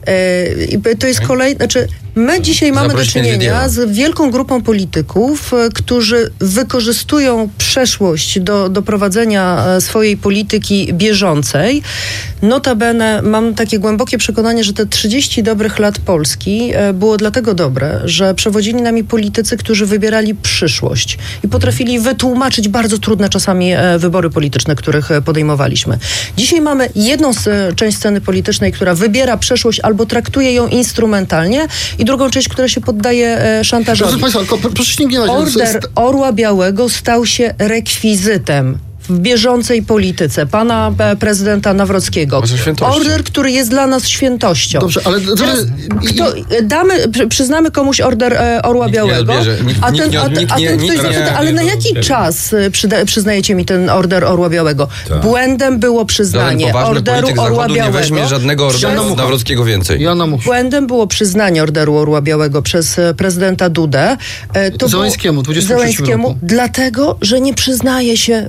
E, to jest kolejne... Znaczy, my dzisiaj mamy do czynienia z wielką grupą polityków, którzy wykorzystują przeszłość do, do prowadzenia swojej polityki bieżącej. Notabene mam takie głębokie przekonanie, że te trzydzieści dobrych lat Polski było dlatego dobre, że przewodzili nami politycy, którzy wybierali przyszłość i potrafili wytłumaczyć bardzo trudne czasami wybory polityczne, których podejmowaliśmy. Dzisiaj mamy jedną część sceny politycznej, która wybiera przeszłość albo traktuje ją instrumentalnie, i drugą część, która się poddaje szantażowi. Proszę Państwa, proszę nie gniewać. Order Orła Białego stał się rekwizytem w bieżącej polityce pana prezydenta Nawrockiego. Order, który jest dla nas świętością. Dobrze, ale... Teraz, kto, damy, przyznamy komuś order e, Orła nikt Białego, nikt, a ten, nikt, a, a nikt, ten nie, ktoś nikt, zapyta, nie, ale nie, na nie, jaki nie, czas przyda, przyznajecie mi ten order Orła Białego? Tak. Błędem było przyznanie orderu Orła Białego. Nie weźmie żadnego orderu Nawrockiego więcej. Błędem było przyznanie orderu Orła Białego przez prezydenta Dudę. To Zełańskiemu, dwudziestego trzeciego Zełańskiemu, roku. dlatego, że nie przyznaje się orderu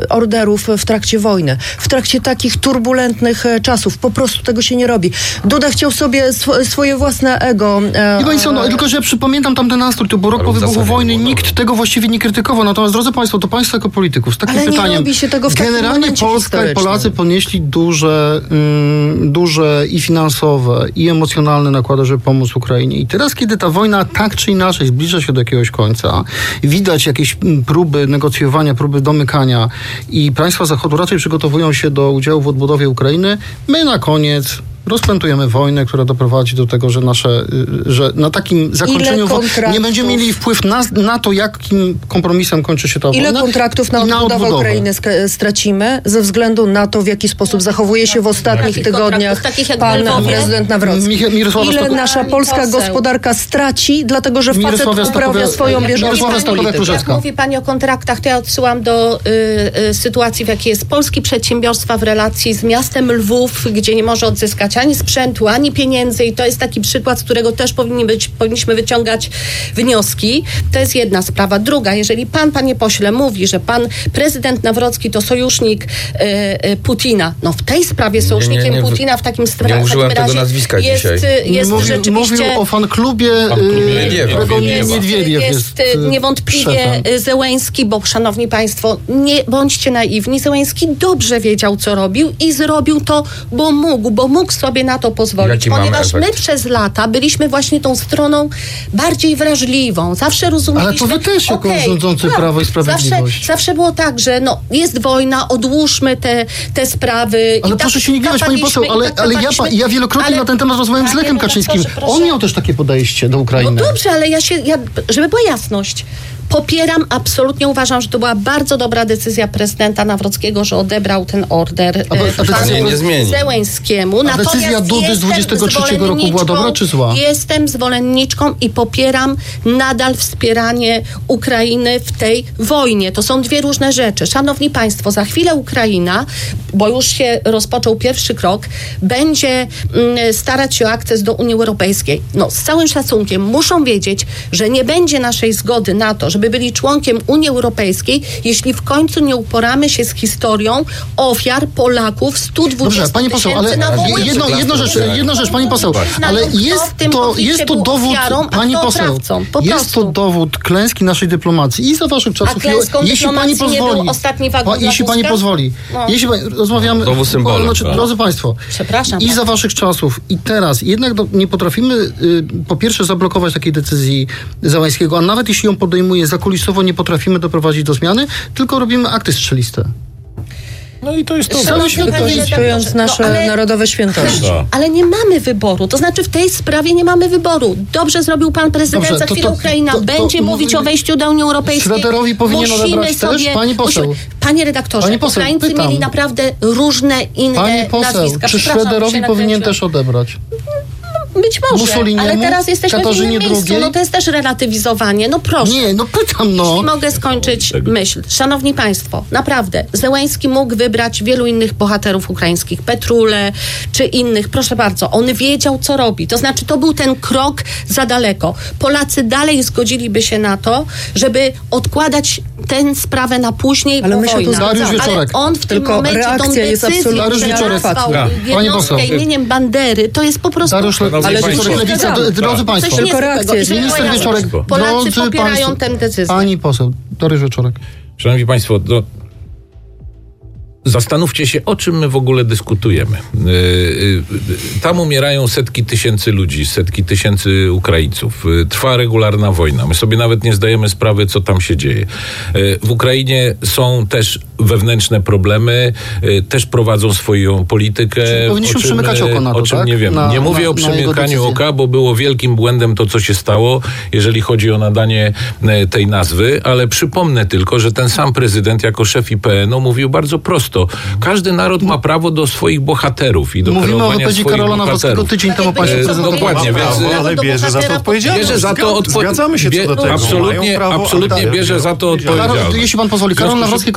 oficerów w trakcie wojny. W trakcie takich turbulentnych e, czasów. Po prostu tego się nie robi. Duda chciał sobie sw- swoje własne ego... E, I Państwo, no, tylko że ja przypominam tamten nastrój, to był rok po wybuchu wojny, nikt tego właściwie nie krytykował. Natomiast, drodzy Państwo, to Państwo jako polityków z takim Ale nie pytaniem... robi się tego w takim generalnie momencie Polska i Polacy historycznym. ponieśli duże, mm, duże i finansowe, i emocjonalne nakłady, żeby pomóc Ukrainie. I teraz, kiedy ta wojna tak czy inaczej zbliża się do jakiegoś końca, widać jakieś mm, próby negocjowania, próby domykania i państwa Zachodu raczej przygotowują się do udziału w odbudowie Ukrainy, my na koniec rozpętujemy wojnę, która doprowadzi do tego, że nasze, że na takim zakończeniu wo- nie będziemy mieli wpływ na, na to, jakim kompromisem kończy się ta Ile wojna. kontraktów na i odbudowę odbudowę. Ukrainy sk- stracimy ze względu na to, w jaki sposób zachowuje się w ostatnich Takich tygodniach takich jak pan Lwowie. prezydent Nawrocki. Mich- Mirosława Ile Stok- nasza Pani polska poseł. gospodarka straci, dlatego że facet Mirosława uprawia Stokowia- swoją bieżącą Mirosława Stokowia- politykę. Jak mówi Pani o kontraktach, to ja odsyłam do y, y, sytuacji, w jakiej jest polski przedsiębiorstwa w relacji z miastem Lwów, gdzie nie może odzyskać ani sprzętu, ani pieniędzy i to jest taki przykład, z którego też powinni być, powinniśmy wyciągać wnioski. To jest jedna sprawa. Druga, jeżeli Pan, Panie pośle, mówi, że Pan prezydent Nawrocki to sojusznik y, y, Putina, no w tej sprawie sojusznikiem nie, nie, nie, Putina w takim nie sprawie użyłem w tego takim razie nazwiska jest, dzisiaj. y, jest mówił, rzeczywiście... mówił o fanklubie, Fanklubie yy, Niedźwiediewa. którego jest, Niedźwiediew jest, jest, yy, niewątpliwie szefem. Zełenski, bo szanowni państwo, nie bądźcie naiwni, Zełenski dobrze wiedział, co robił i zrobił to, bo mógł, bo mógł sobie na to pozwolić, Jaki mamy ponieważ my efekt? przez lata byliśmy właśnie tą stroną bardziej wrażliwą. Zawsze rozumieliśmy... Ale to wy też jako okej, rządzący tak, Prawo i Sprawiedliwość. Zawsze, zawsze było tak, że no, jest wojna, odłóżmy te, te sprawy. Ale I proszę tak się nie gniewać, pani poseł, kapaliśmy, ale, i tak ale ja, kapaliśmy. ja wielokrotnie Ale- na ten temat rozmawiałem z Panie Lechem Kaczyńskim. redaktorze, proszę. On miał też takie podejście do Ukrainy. No dobrze, ale ja się, ja, żeby była jasność, popieram, absolutnie uważam, że to była bardzo dobra decyzja prezydenta Nawrockiego, że odebrał ten order A- a e, decyzja panu nie- nie zmieni. Zełenskiemu. A decyzja Dudy z jestem dwudziestego trzeciego roku była dobra czy zła? Jestem zwolenniczką i popieram nadal wspieranie Ukrainy w tej wojnie. To są dwie różne rzeczy. Szanowni Państwo, za chwilę Ukraina, bo już się rozpoczął pierwszy krok, będzie mm, starać się o akces do Unii Europejskiej. No, z całym szacunkiem muszą wiedzieć, że nie będzie naszej zgody na to, żeby byli członkiem Unii Europejskiej, jeśli w końcu nie uporamy się z historią ofiar Polaków sto dwadzieścia Dobrze, pani poseł, ale tysięcy na Wołyniu. jedno, jedno rzecz, jedna rzecz, pani poseł, ale Kto jest w tym to, konflikcie jest to był dowód, ofiarą, a pani kto poseł, oprawcą? Po jest prostu. to dowód klęski naszej dyplomacji i za waszych A czasów, klęską jeśli pani dyplomacji nie pozwoli, był ostatni wagon pa, dla jeśli pani Tuska? pozwoli, No. jeśli pani, rozmawiamy, Dowód symbolem, znaczy, tak. drodzy państwo, Przepraszam i bardzo. za waszych czasów i teraz jednak do, nie potrafimy y, po pierwsze zablokować takiej decyzji Zełenskiego, a nawet jeśli ją podejmuje zakulisowo, nie potrafimy doprowadzić do zmiany, tylko robimy akty strzeliste. No i to jest to. Szanowni świat panie Wykorzystując redaktorze, nasze no ale- narodowe świętości. No. Ale nie mamy wyboru. To znaczy w tej sprawie nie mamy wyboru. Dobrze zrobił pan prezydent, Dobrze, za to- chwilę to- Ukraina to- to będzie mówi- mówić o wejściu do Unii Europejskiej. Schroederowi powinien Musimy odebrać też? sobie, Pani poseł. Musimy, panie redaktorze, Pani poseł, Ukraińcy pytam. mieli naprawdę różne inne Pani poseł, nazwiska. czy Przepraszam, Schroederowi się powinien nakręciłam. też odebrać? Być może, Mussoliniemu, ale teraz jesteśmy Katarzynie w innym miejscu. drugiej? No to jest też relatywizowanie. No proszę. Nie, no pytam, no. Jeśli mogę skończyć myśl. Szanowni Państwo, naprawdę, Zełenski mógł wybrać wielu innych bohaterów ukraińskich, Petrule czy innych. Proszę bardzo, on wiedział, co robi. To znaczy, to był ten krok za daleko. Polacy dalej zgodziliby się na to, żeby odkładać tę sprawę na później, Ale bo my się tu wojna. Dariusz Ale Wieczorek. on w tym Tylko momencie tą reakcja jest decyzję, absolutnie Dariusz że Wieczorek. nazwał Tak. Pani jednostkę poseł. imieniem Bandery, to jest po prostu... Dariusz Ale Ale państwo- Wieczorek, Lewica, Tak. drodzy Państwo. Coś Tylko reakcja niezwykłego. jest I żeby Minister była Wieczorek, jasność, Polacy drodzy popierają państwo, tę decyzję. Pani poseł, Dariusz Wieczorek. Szanowni Państwo, no, zastanówcie się, o czym my w ogóle dyskutujemy. Yy, yy, tam umierają setki tysięcy ludzi, setki tysięcy Ukraińców. Yy, trwa regularna wojna. My sobie nawet nie zdajemy sprawy, co tam się dzieje. Yy, w Ukrainie są też wewnętrzne problemy, yy, też prowadzą swoją politykę. Czyli powinniśmy o czym, przymykać oko na to, o czym tak? nie wiem. Na- nie mówię na- o na jego przymykaniu decyzję. oka, bo było wielkim błędem to, co się stało, jeżeli chodzi o nadanie e, tej nazwy, ale przypomnę tylko, że ten sam prezydent jako szef I P N u mówił bardzo prosto. Każdy naród ma prawo do swoich bohaterów i do Mówimy o kreowania wypowiedzi swoich Karola Nawrockiego bohaterów. tydzień temu Ale państwo będzie prezydent. dokładnie, Ma więc- prawo, ale do bierze za to bohatera odpowiedzialność. Bierze za to Zgad- odpo- Zgadzamy się co do bie- tego. absolutnie, Mają prawo, absolutnie ale bierze za to odpowiedzialność. Karol, odpowiedzialność. jeśli pan pozwoli, W związku Karol z- Nawrocki jako szef I P N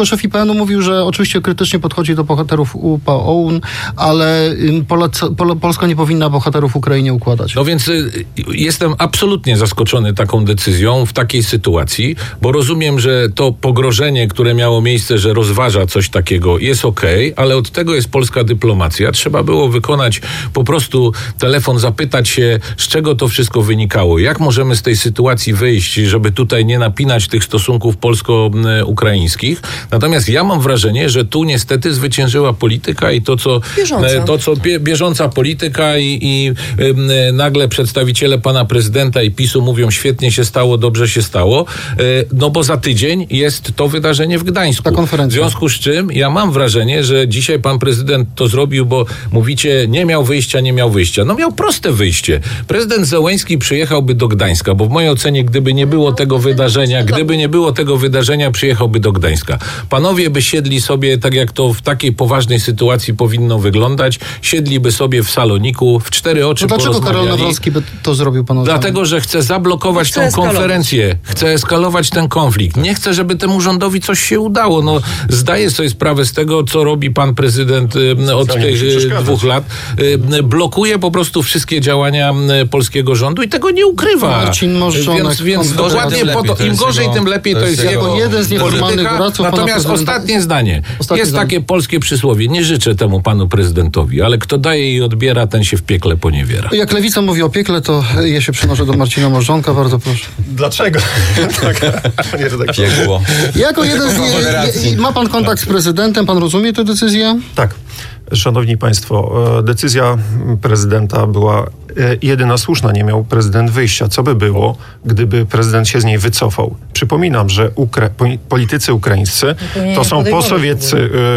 panu mówił, że oczywiście krytycznie podchodzi do bohaterów U P A O U N, ale Polac- Pol- Polska nie powinna bohaterów Ukrainie układać. No więc y, jestem absolutnie zaskoczony taką decyzją w takiej sytuacji, bo rozumiem, że to pogrożenie, które miało miejsce, że rozważa coś takiego, jest okej, ale od tego jest polska dyplomacja. Trzeba było wykonać po prostu telefon, zapytać się, z czego to wszystko wynikało, jak możemy z tej sytuacji wyjść, żeby tutaj nie napinać tych stosunków polsko-ukraińskich. Natomiast ja mam wrażenie, że tu niestety zwyciężyła polityka i to, co Bieżąca. to, co bie, bieżąca polityka i, i y, nagle przedstawiciele pana prezydenta i PiSu mówią, świetnie się stało, dobrze się stało, y, no bo za tydzień jest to wydarzenie w Gdańsku. Ta konferencja. W związku z czym ja mam wrażenie, że dzisiaj pan prezydent to zrobił, bo mówicie, nie miał wyjścia, nie miał wyjścia. No miał proste wyjście. Prezydent Zełenski przyjechałby do Gdańska, bo w mojej ocenie, gdyby nie było tego wydarzenia, gdyby nie było tego wydarzenia, przyjechałby do Gdańska. Panowie by siedli sobie, tak jak to w takiej poważnej sytuacji powinno wyglądać, siedliby sobie w saloniku, w cztery oczy No dlaczego Karol porozmawiali. Nawrocki by to zrobił, panu Dlatego, że chce zablokować Chce tą eskalować. konferencję, chce eskalować ten konflikt. Nie chce, żeby temu rządowi coś się udało. No, zdaję sobie sprawę z tego, co robi pan prezydent y, od Specjalnie tych musi y, przeszkadzać. dwóch lat. Y, blokuje po prostu wszystkie działania y, polskiego rządu i tego nie ukrywa. Marcin Możdżonek, Więc, więc on- dokładnie tym po to, lepiej, to im jest gorzej, jego- tym lepiej, to, to jest jest jego jako jeden z nieformalnych polityka. doradców pana Natomiast prezydenta- ostatnie zdanie. Ostatnie jest zdanie. takie polskie przysłowie. Nie życzę temu panu prezydentowi, ale kto daje i odbiera, ten się w piekle poniewiera. Jak Lewica mówi o piekle, to ja się przenoszę do Marcina Możdżonka, bardzo proszę. Dlaczego? tak, panie redaktorze. Piekło. Jako jeden z Konfederacji. nie, ma pan kontakt z prezydentem, pan rozumie tę decyzję? Tak. Szanowni Państwo, e, decyzja prezydenta była e, jedyna słuszna. Nie miał prezydent wyjścia. Co by było, gdyby prezydent się z niej wycofał? Przypominam, że ukra- poli- politycy ukraińscy powinien to są podejmować posowiecy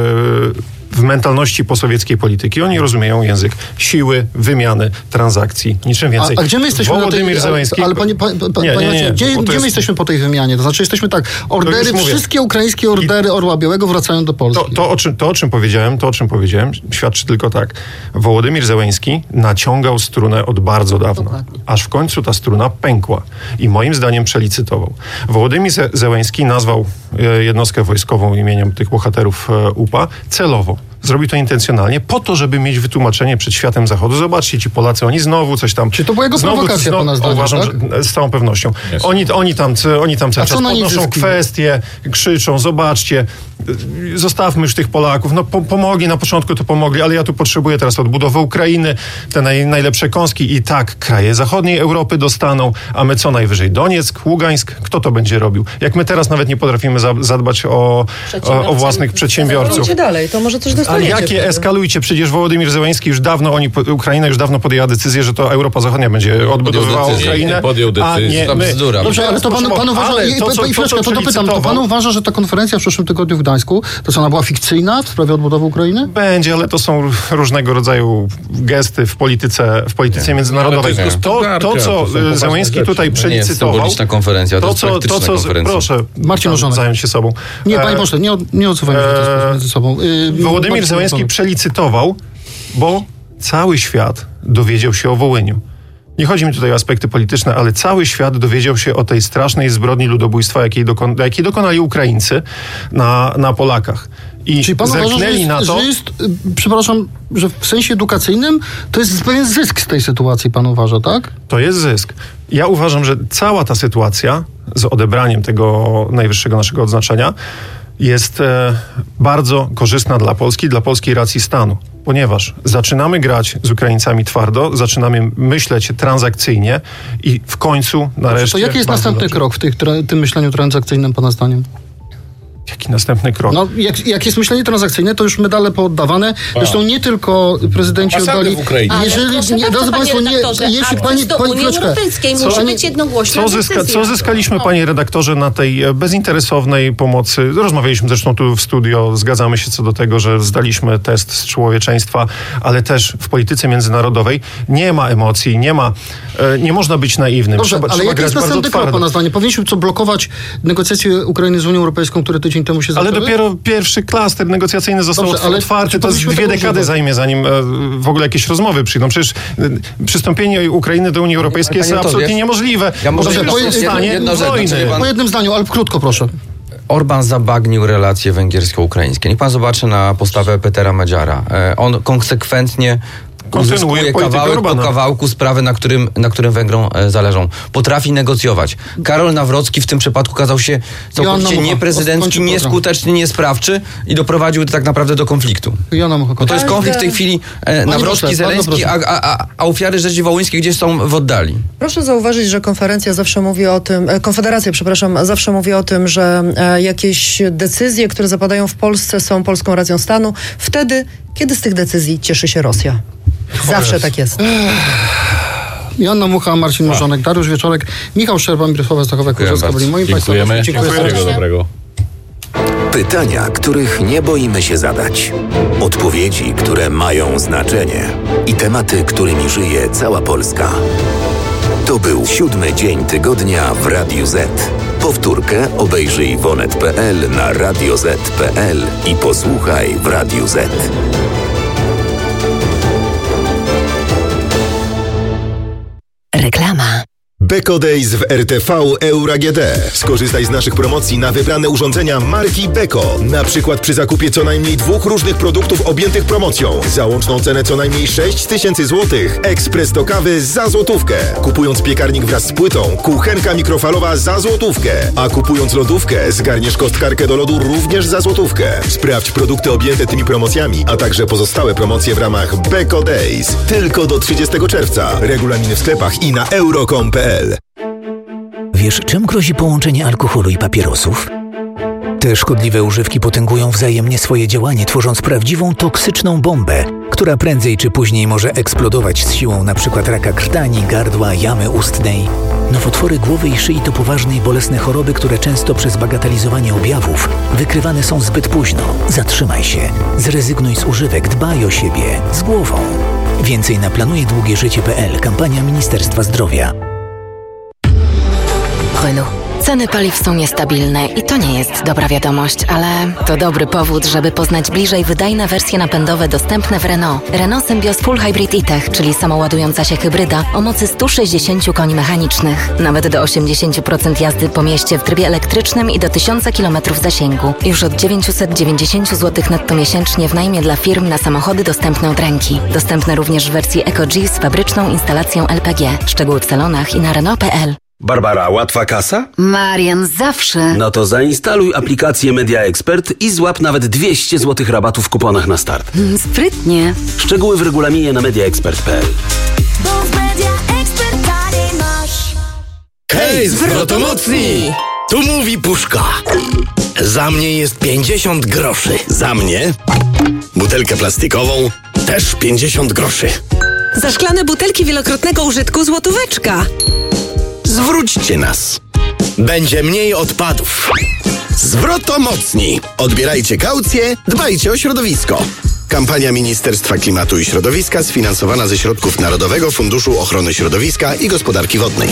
e, w mentalności posowieckiej polityki. Oni rozumieją język siły, wymiany, transakcji, niczym więcej. A, a gdzie my jesteśmy Wołodymyr na tej... Zełenski... Ale panie, pa, pa, Nie, panie nie, nie, Maciej, gdzie, bo to gdzie jest- my jesteśmy po tej wymianie? To znaczy jesteśmy tak, ordery, już mówię. wszystkie ukraińskie ordery Orła Białego wracają do Polski. To, to, o czym, to, o czym powiedziałem, to, o czym powiedziałem, świadczy tylko tak. Wołodymir Zełenski naciągał strunę od bardzo dawna, Dokładnie. aż w końcu ta struna pękła i moim zdaniem przelicytował. Wołodymir Ze- Zełenski nazwał e, jednostkę wojskową imieniem tych bohaterów e, U P A celowo. Zrobił to intencjonalnie po to, żeby mieć wytłumaczenie przed światem Zachodu. Zobaczcie, ci Polacy, oni znowu coś tam... Czy to była jego znowu- prowokacja, znowu- pana zdaniem, Uważam, tak? że z całą pewnością. Oni, oni tam, oni tam cały A co czas na nich podnoszą zyskiwał? kwestie, krzyczą, zobaczcie, y, zostawmy już tych Polaków. No po, pomogli, na początku to pomogli, ale ja tu potrzebuję teraz odbudowy Ukrainy, te naj, najlepsze kąski i tak kraje zachodniej Europy dostaną, a my co najwyżej Donieck, Ługańsk, kto to będzie robił? Jak my teraz nawet nie potrafimy za, zadbać o, o, o własnych przedsiębiorców. Idźcie dalej, to może coś Ale dostaniecie. jakie wtedy. eskalujcie? Przecież Wołodymir Zełenski już dawno, oni, Ukraina już dawno podjęła decyzję, że to Europa Zachodnia będzie odbudowywała decyzję. Ukrainę. Podjął a decyzję. nie To my. bzdura. I Dobrze, ale to pan, teraz pan uważa, ale i, to, pa- co- pa- i to, chwileczkę, co to dopytam, to przelicytował- pan uważa, że ta konferencja w przyszłym tygodniu w Gdańsku, to co, ona była fikcyjna w sprawie odbudowy Ukrainy? Będzie, ale to są różnego rodzaju gesty w polityce, w polityce międzynarodowej. Ale to jest To, gospodarka, to, co to są poważne Zełenski rzeczy. tutaj To nie jest przelicytował, symboliczna konferencja, to, to jest co, praktyczna to, co konferencja. proszę Marcin Możdżonek. zająć się sobą. Nie, E, panie pośle, nie, od- nie odsuwajmy się w ten sposób między sobą. Yy, Wołodymir Marcin Zełenski Możdżonek. przelicytował, bo cały świat dowiedział się o Wołyniu. Nie chodzi mi tutaj o aspekty polityczne, ale cały świat dowiedział się o tej strasznej zbrodni ludobójstwa, jakiej, dokon, jakiej dokonali Ukraińcy na, na Polakach. I Czyli pan uważa, że zerknęli jest, na to... że jest, y, przepraszam, że w sensie edukacyjnym to jest pewien zysk z tej sytuacji, pan uważa, tak? To jest zysk. Ja uważam, że cała ta sytuacja z odebraniem tego najwyższego naszego odznaczenia jest e, bardzo korzystna dla Polski, dla polskiej racji stanu. Ponieważ zaczynamy grać z Ukraińcami twardo, zaczynamy myśleć transakcyjnie i w końcu nareszcie... To jaki jest bardzo następny dobrze. krok w tych, tra- tym myśleniu transakcyjnym, pana zdaniem? Jaki następny krok? No, jak, jak jest myślenie transakcyjne, to już medale pooddawane. Zresztą nie tylko prezydenci Ambasady oddali... w Ukrainie. Ale Jeżeli, proszę nie, bardzo, drodzy panie państwo, nie, redaktorze, jeśli akces pani... do pani Unii chwileczkę. Europejskiej Co- musi pani- być jednogłośna Co, zyska, decyzja. co zyskaliśmy, No. panie redaktorze, na tej e, bezinteresownej pomocy? Rozmawialiśmy zresztą tu w studio, zgadzamy się co do tego, że zdaliśmy test z człowieczeństwa, ale też w polityce międzynarodowej nie ma emocji, nie ma, e, nie można być naiwnym. Dobrze, trzeba, ale trzeba jaki grać jest bardzo następny krok, twardo. pana zdaniem? Powinniśmy co, blokować negocjacje Ukrainy z Unią Europejską, które tydzień temu się Ale zaczęły? dopiero pierwszy klaster negocjacyjny został Dobrze, ale otwarty. czy To jest powinniśmy dwie tego dekady używać? zajmie, zanim e, w ogóle jakieś rozmowy przyjdą. Przecież e, przystąpienie Ukrainy do Unii Europejskiej Panie jest Antonie, absolutnie ja- niemożliwe. ja może Dobrze, jedno- po jedno- stanie jedną rzecz, wojny. znaczy, pan- Po jednym zdaniu, ale krótko proszę. Orban zabagnił relacje węgiersko-ukraińskie. Niech pan zobaczy na postawę Petera Medziara. E, on konsekwentnie uzyskuje kawałek po kawałku sprawy, na którym, na którym Węgrom e, zależą. Potrafi negocjować. Karol Nawrocki w tym przypadku okazał się całkowicie nieprezydencki, nieskuteczny, niesprawczy i doprowadził tak naprawdę do konfliktu. Bo to jest konflikt w tej chwili e, Nawrocki, Zeleński, a, a, a ofiary rzezi wołyńskiej gdzieś są w oddali. Proszę zauważyć, że konferencja zawsze mówi o tym, e, Konfederacja, przepraszam, zawsze mówi o tym, że e, jakieś decyzje, które zapadają w Polsce, są polską racją stanu wtedy, kiedy z tych decyzji cieszy się Rosja. Zawsze tak jest. Joanna Mucha, Marcin Morzonek, Dariusz Wieczorek, Michał Szczerba, Mirosława Stachowiak-Kurzewska byli moim Państwem. Dziękujemy. Dziękuję. Dobrego. Pytania, których nie boimy się zadać. Odpowiedzi, które mają znaczenie. I tematy, którymi żyje cała Polska. To był siódmy dzień tygodnia w Radiu Z. Powtórkę obejrzyj w onet kropka pe el, na radio zet kropka pe el i posłuchaj w Radiu Z. Reklama. Beko Days w R T V Euro A G D. Skorzystaj z naszych promocji na wybrane urządzenia marki Beko. Na przykład przy zakupie co najmniej dwóch różnych produktów objętych promocją. Za łączną cenę co najmniej sześć tysięcy złotych. Ekspres do kawy za złotówkę. Kupując piekarnik wraz z płytą, kuchenka mikrofalowa za złotówkę. A kupując lodówkę, zgarniesz kostkarkę do lodu również za złotówkę. Sprawdź produkty objęte tymi promocjami, a także pozostałe promocje w ramach Beko Days. Tylko do trzydziestego czerwca. Regulaminy w sklepach i na euro kropka com kropka pe el. Wiesz, czym grozi połączenie alkoholu i papierosów? Te szkodliwe używki potęgują wzajemnie swoje działanie, tworząc prawdziwą toksyczną bombę, która prędzej czy później może eksplodować z siłą np. raka krtani, gardła, jamy ustnej. Nowotwory głowy i szyi to poważne i bolesne choroby, które często przez bagatelizowanie objawów wykrywane są zbyt późno. Zatrzymaj się, zrezygnuj z używek, dbaj o siebie, z głową. Więcej na planuje długie życie kropka pe el. Kampania Ministerstwa Zdrowia. Renault. Ceny paliw są niestabilne i to nie jest dobra wiadomość, ale to dobry powód, żeby poznać bliżej wydajne wersje napędowe dostępne w Renault. Renault Symbioz Full Hybrid E-Tech, czyli samoładująca się hybryda o mocy sto sześćdziesiąt koni mechanicznych. Nawet do osiemdziesiąt procent jazdy po mieście w trybie elektrycznym i do tysiąc kilometrów zasięgu. Już od dziewięćset dziewięćdziesiąt złotych netto miesięcznie w najmie dla firm na samochody dostępne od ręki. Dostępne również w wersji EcoG z fabryczną instalacją L P G. Szczegóły w salonach i na Renault kropka pe el. Barbara, łatwa kasa? Marian, zawsze. No to zainstaluj aplikację Media Expert i złap nawet dwieście złotych rabatu w kuponach na start. Sprytnie. Szczegóły w regulaminie na media expert kropka pe el. Bo w Media Expert taniej masz. Hej, zwrotomocni! Tu mówi Puszka. Za mnie jest pięćdziesiąt groszy. Za mnie butelkę plastikową też pięćdziesiąt groszy. Za szklane butelki wielokrotnego użytku złotóweczka. Zwróćcie nas. Będzie mniej odpadów. Zwrotomocni. Odbierajcie kaucję, dbajcie o środowisko. Kampania Ministerstwa Klimatu i Środowiska sfinansowana ze środków Narodowego Funduszu Ochrony Środowiska i Gospodarki Wodnej.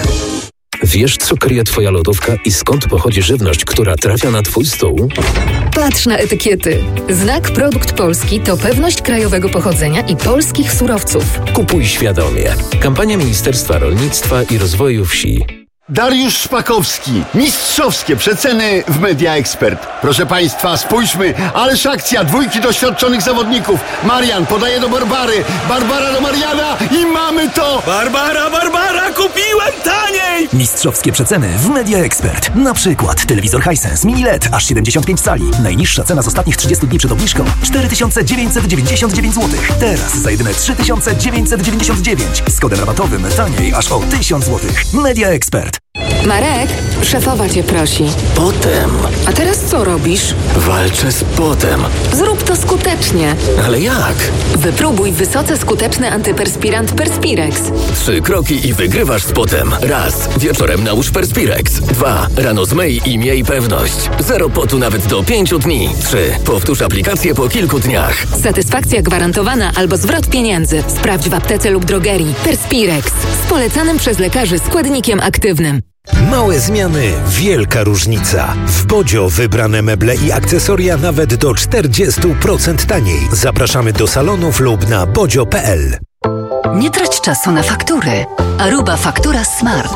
Wiesz, co kryje twoja lodówka i skąd pochodzi żywność, która trafia na twój stół? Patrz na etykiety. Znak Produkt Polski to pewność krajowego pochodzenia i polskich surowców. Kupuj świadomie. Kampania Ministerstwa Rolnictwa i Rozwoju Wsi. Dariusz Szpakowski. Mistrzowskie przeceny w Media Expert. Proszę Państwa, spójrzmy, ależ akcja dwójki doświadczonych zawodników. Marian podaje do Barbary, Barbara do Mariana i mamy to! Barbara, Barbara, kupiłem taniej! Mistrzowskie przeceny w Media Expert. Na przykład telewizor Hisense Mini L E D aż siedemdziesiąt pięć cali. Najniższa cena z ostatnich trzydziestu dni przed obniżką cztery tysiące dziewięćset dziewięćdziesiąt dziewięć złotych. Teraz za jedyne trzy tysiące dziewięćset dziewięćdziesiąt dziewięć. Z kodem rabatowym taniej aż o tysiąc złotych. Media Expert. Marek, szefowa cię prosi. Potem. A teraz co robisz? Walczę z potem. Zrób to skutecznie. Ale jak? Wypróbuj wysoce skuteczny antyperspirant Perspirex. Trzy kroki i wygrywasz z potem. Raz. Wieczorem nałóż Perspirex. Dwa. Rano zmyj i miej pewność. Zero potu nawet do pięciu dni. Trzy. Powtórz aplikację po kilku dniach. Satysfakcja gwarantowana albo zwrot pieniędzy. Sprawdź w aptece lub drogerii. Perspirex. Z polecanym przez lekarzy składnikiem aktywnym. Małe zmiany, wielka różnica. W Bodzio wybrane meble i akcesoria nawet do czterdzieści procent taniej. Zapraszamy do salonów lub na bodzio kropka pe el. Nie trać czasu na faktury. Aruba Faktura Smart.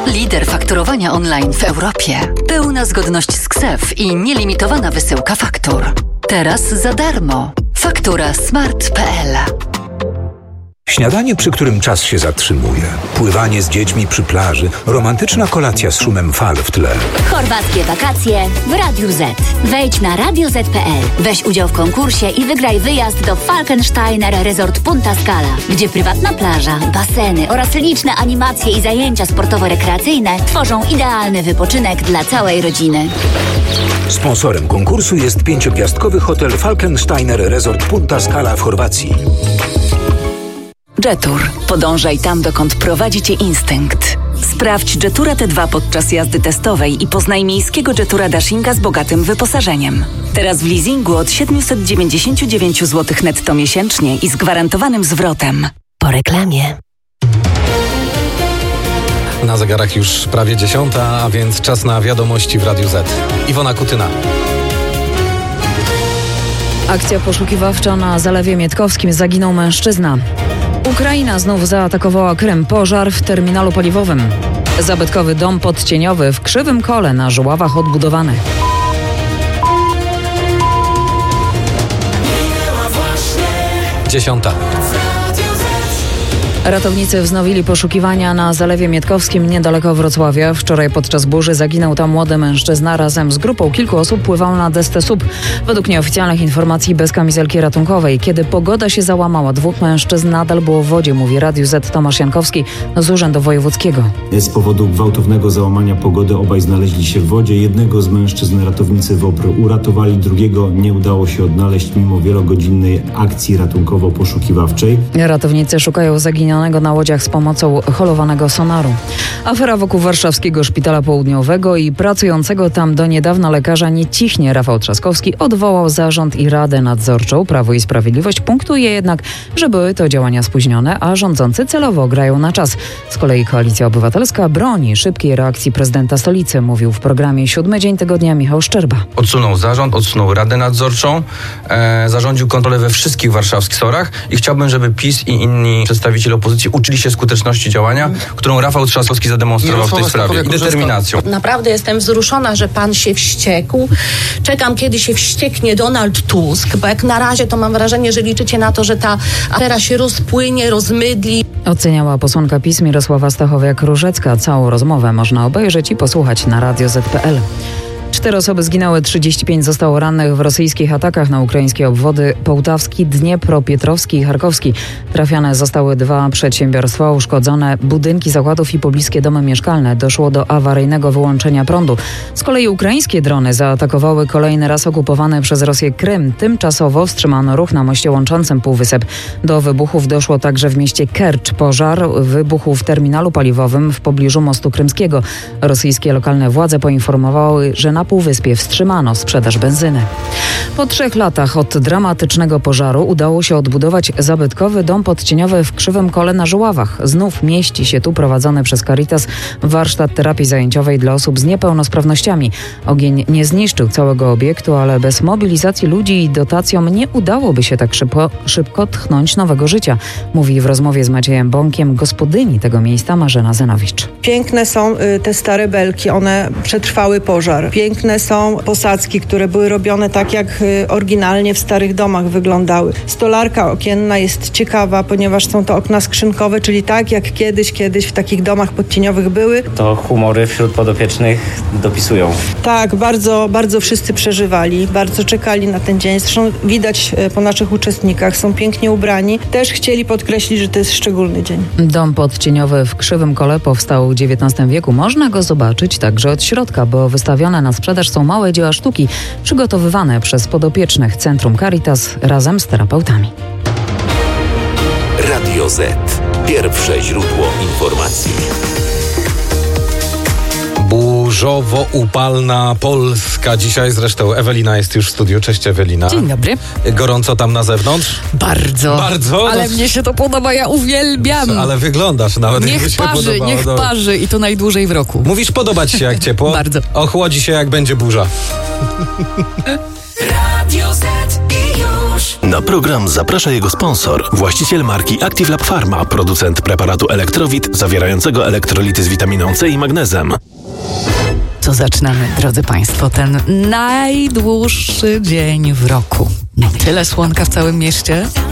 Lider fakturowania online w Europie. Pełna zgodność z K S E F i nielimitowana wysyłka faktur. Teraz za darmo. Faktura smart kropka p l. Śniadanie, przy którym czas się zatrzymuje. Pływanie z dziećmi przy plaży. Romantyczna kolacja z szumem fal w tle. Chorwackie wakacje w Radiu Z. Wejdź na radio zet kropka p l. Weź udział w konkursie i wygraj wyjazd do Falkensteiner Resort Punta Scala, gdzie prywatna plaża, baseny oraz liczne animacje i zajęcia sportowo-rekreacyjne tworzą idealny wypoczynek dla całej rodziny. Sponsorem konkursu jest pięciogwiazdkowy hotel Falkensteiner Resort Punta Scala w Chorwacji. Jetur. Podążaj tam, dokąd prowadzi cię instynkt. Sprawdź Jetura T dwa podczas jazdy testowej i poznaj miejskiego Jetura Dashinga z bogatym wyposażeniem. Teraz w leasingu od siedemset dziewięćdziesiąt dziewięć złotych netto miesięcznie i z gwarantowanym zwrotem. Po reklamie. Na zegarach już prawie dziesiąta, a więc czas na wiadomości w Radiu Z. Iwona Kutyna. Akcja poszukiwawcza na Zalewie Mietkowskim, zaginął mężczyzna. Ukraina znów zaatakowała Krym, pożar w terminalu paliwowym. Zabytkowy dom podcieniowy w Krzywym Kole na Żuławach odbudowany. Dziesiąta. Ratownicy wznowili poszukiwania na Zalewie Mietkowskim niedaleko Wrocławia. Wczoraj podczas burzy zaginął tam młody mężczyzna. Razem z grupą kilku osób pływał na desce S U P. Według nieoficjalnych informacji bez kamizelki ratunkowej. Kiedy pogoda się załamała, dwóch mężczyzn nadal było w wodzie, mówi Radiu Z Tomasz Jankowski z Urzędu Wojewódzkiego. Z powodu gwałtownego załamania pogody obaj znaleźli się w wodzie. Jednego z mężczyzn ratownicy WOPR uratowali, drugiego nie udało się odnaleźć mimo wielogodzinnej akcji ratunkowo-poszukiwawczej. Ratownicy szukają zaginionych na łodziach z pomocą holowanego sonaru. Afera wokół warszawskiego szpitala południowego i pracującego tam do niedawna lekarza nie cichnie. Rafał Trzaskowski odwołał zarząd i radę nadzorczą. Prawo i Sprawiedliwość punktuje jednak, że były to działania spóźnione, a rządzący celowo grają na czas. Z kolei Koalicja Obywatelska broni szybkiej reakcji prezydenta stolicy, mówił w programie Siódmy Dzień Tygodnia Michał Szczerba. Odsunął zarząd, odsunął radę nadzorczą, e, zarządził kontrolę we wszystkich warszawskich sorach i chciałbym, żeby PiS i inni przedstawiciele opozycji uczyli się skuteczności działania, którą Rafał Trzaskowski zademonstrował w tej sprawie i determinacją. Naprawdę jestem wzruszona, że pan się wściekł. Czekam, kiedy się wścieknie Donald Tusk, bo jak na razie to mam wrażenie, że liczycie na to, że ta afera się rozpłynie, rozmydli. Oceniała posłanka PiS Mirosława Stachowiak-Różecka. Całą rozmowę można obejrzeć i posłuchać na radio zet kropka p l. Cztery osoby zginęły, trzydzieści pięć zostało rannych w rosyjskich atakach na ukraińskie obwody Połtawski, Dniepropietrowski i Charkowski. Trafiane zostały dwa przedsiębiorstwa, uszkodzone budynki zakładów i pobliskie domy mieszkalne. Doszło do awaryjnego wyłączenia prądu. Z kolei ukraińskie drony zaatakowały kolejny raz okupowany przez Rosję Krym. Tymczasowo wstrzymano ruch na moście łączącym Półwysep. Do wybuchów doszło także w mieście Kercz. Pożar wybuchł w terminalu paliwowym w pobliżu mostu krymskiego. Rosyjskie lokalne władze poinformowały, że na Półwyspie wstrzymano sprzedaż benzyny. Po trzech latach od dramatycznego pożaru udało się odbudować zabytkowy dom podcieniowy w Krzywym Kole na Żuławach. Znów mieści się tu prowadzony przez Caritas warsztat terapii zajęciowej dla osób z niepełnosprawnościami. Ogień nie zniszczył całego obiektu, ale bez mobilizacji ludzi i dotacjom nie udałoby się tak szybko, szybko tchnąć nowego życia, mówi w rozmowie z Maciejem Bąkiem gospodyni tego miejsca Marzena Zenowicz. Piękne są y, te stare belki, one przetrwały pożar. Piękne są posadzki, które były robione tak, jak y, oryginalnie w starych domach wyglądały. Stolarka okienna jest ciekawa, ponieważ są to okna skrzynkowe, czyli tak jak kiedyś, kiedyś w takich domach podcieniowych były. To humory wśród podopiecznych dopisują. Tak, bardzo, bardzo wszyscy przeżywali, bardzo czekali na ten dzień. Zresztą widać y, po naszych uczestnikach, są pięknie ubrani. Też chcieli podkreślić, że to jest szczególny dzień. Dom podcieniowy w Krzywym Kole powstał w dziewiętnastym wieku. Można go zobaczyć także od środka, bo wystawione na sprzedaż są małe dzieła sztuki przygotowywane przez podopiecznych Centrum Caritas razem z terapeutami. Radio Z. Pierwsze źródło informacji. Burzowo-upalna Polska. Dzisiaj zresztą Ewelina jest już w studiu. Cześć Ewelina. Dzień dobry. Gorąco tam na zewnątrz? Bardzo. Bardzo? Ale no, mnie się to podoba, ja uwielbiam. Ale wyglądasz nawet. Niech się parzy, podobało. niech no. parzy i to najdłużej w roku. Mówisz podobać się jak ciepło? Bardzo. Ochłodzi się jak będzie burza. Radio Z i już. Na program zaprasza jego sponsor, właściciel marki Active Lab Pharma, producent preparatu Elektrowit zawierającego elektrolity z witaminą C i magnezem. Co zaczynamy, drodzy Państwo, ten najdłuższy dzień w roku. No, tyle słonka w całym mieście.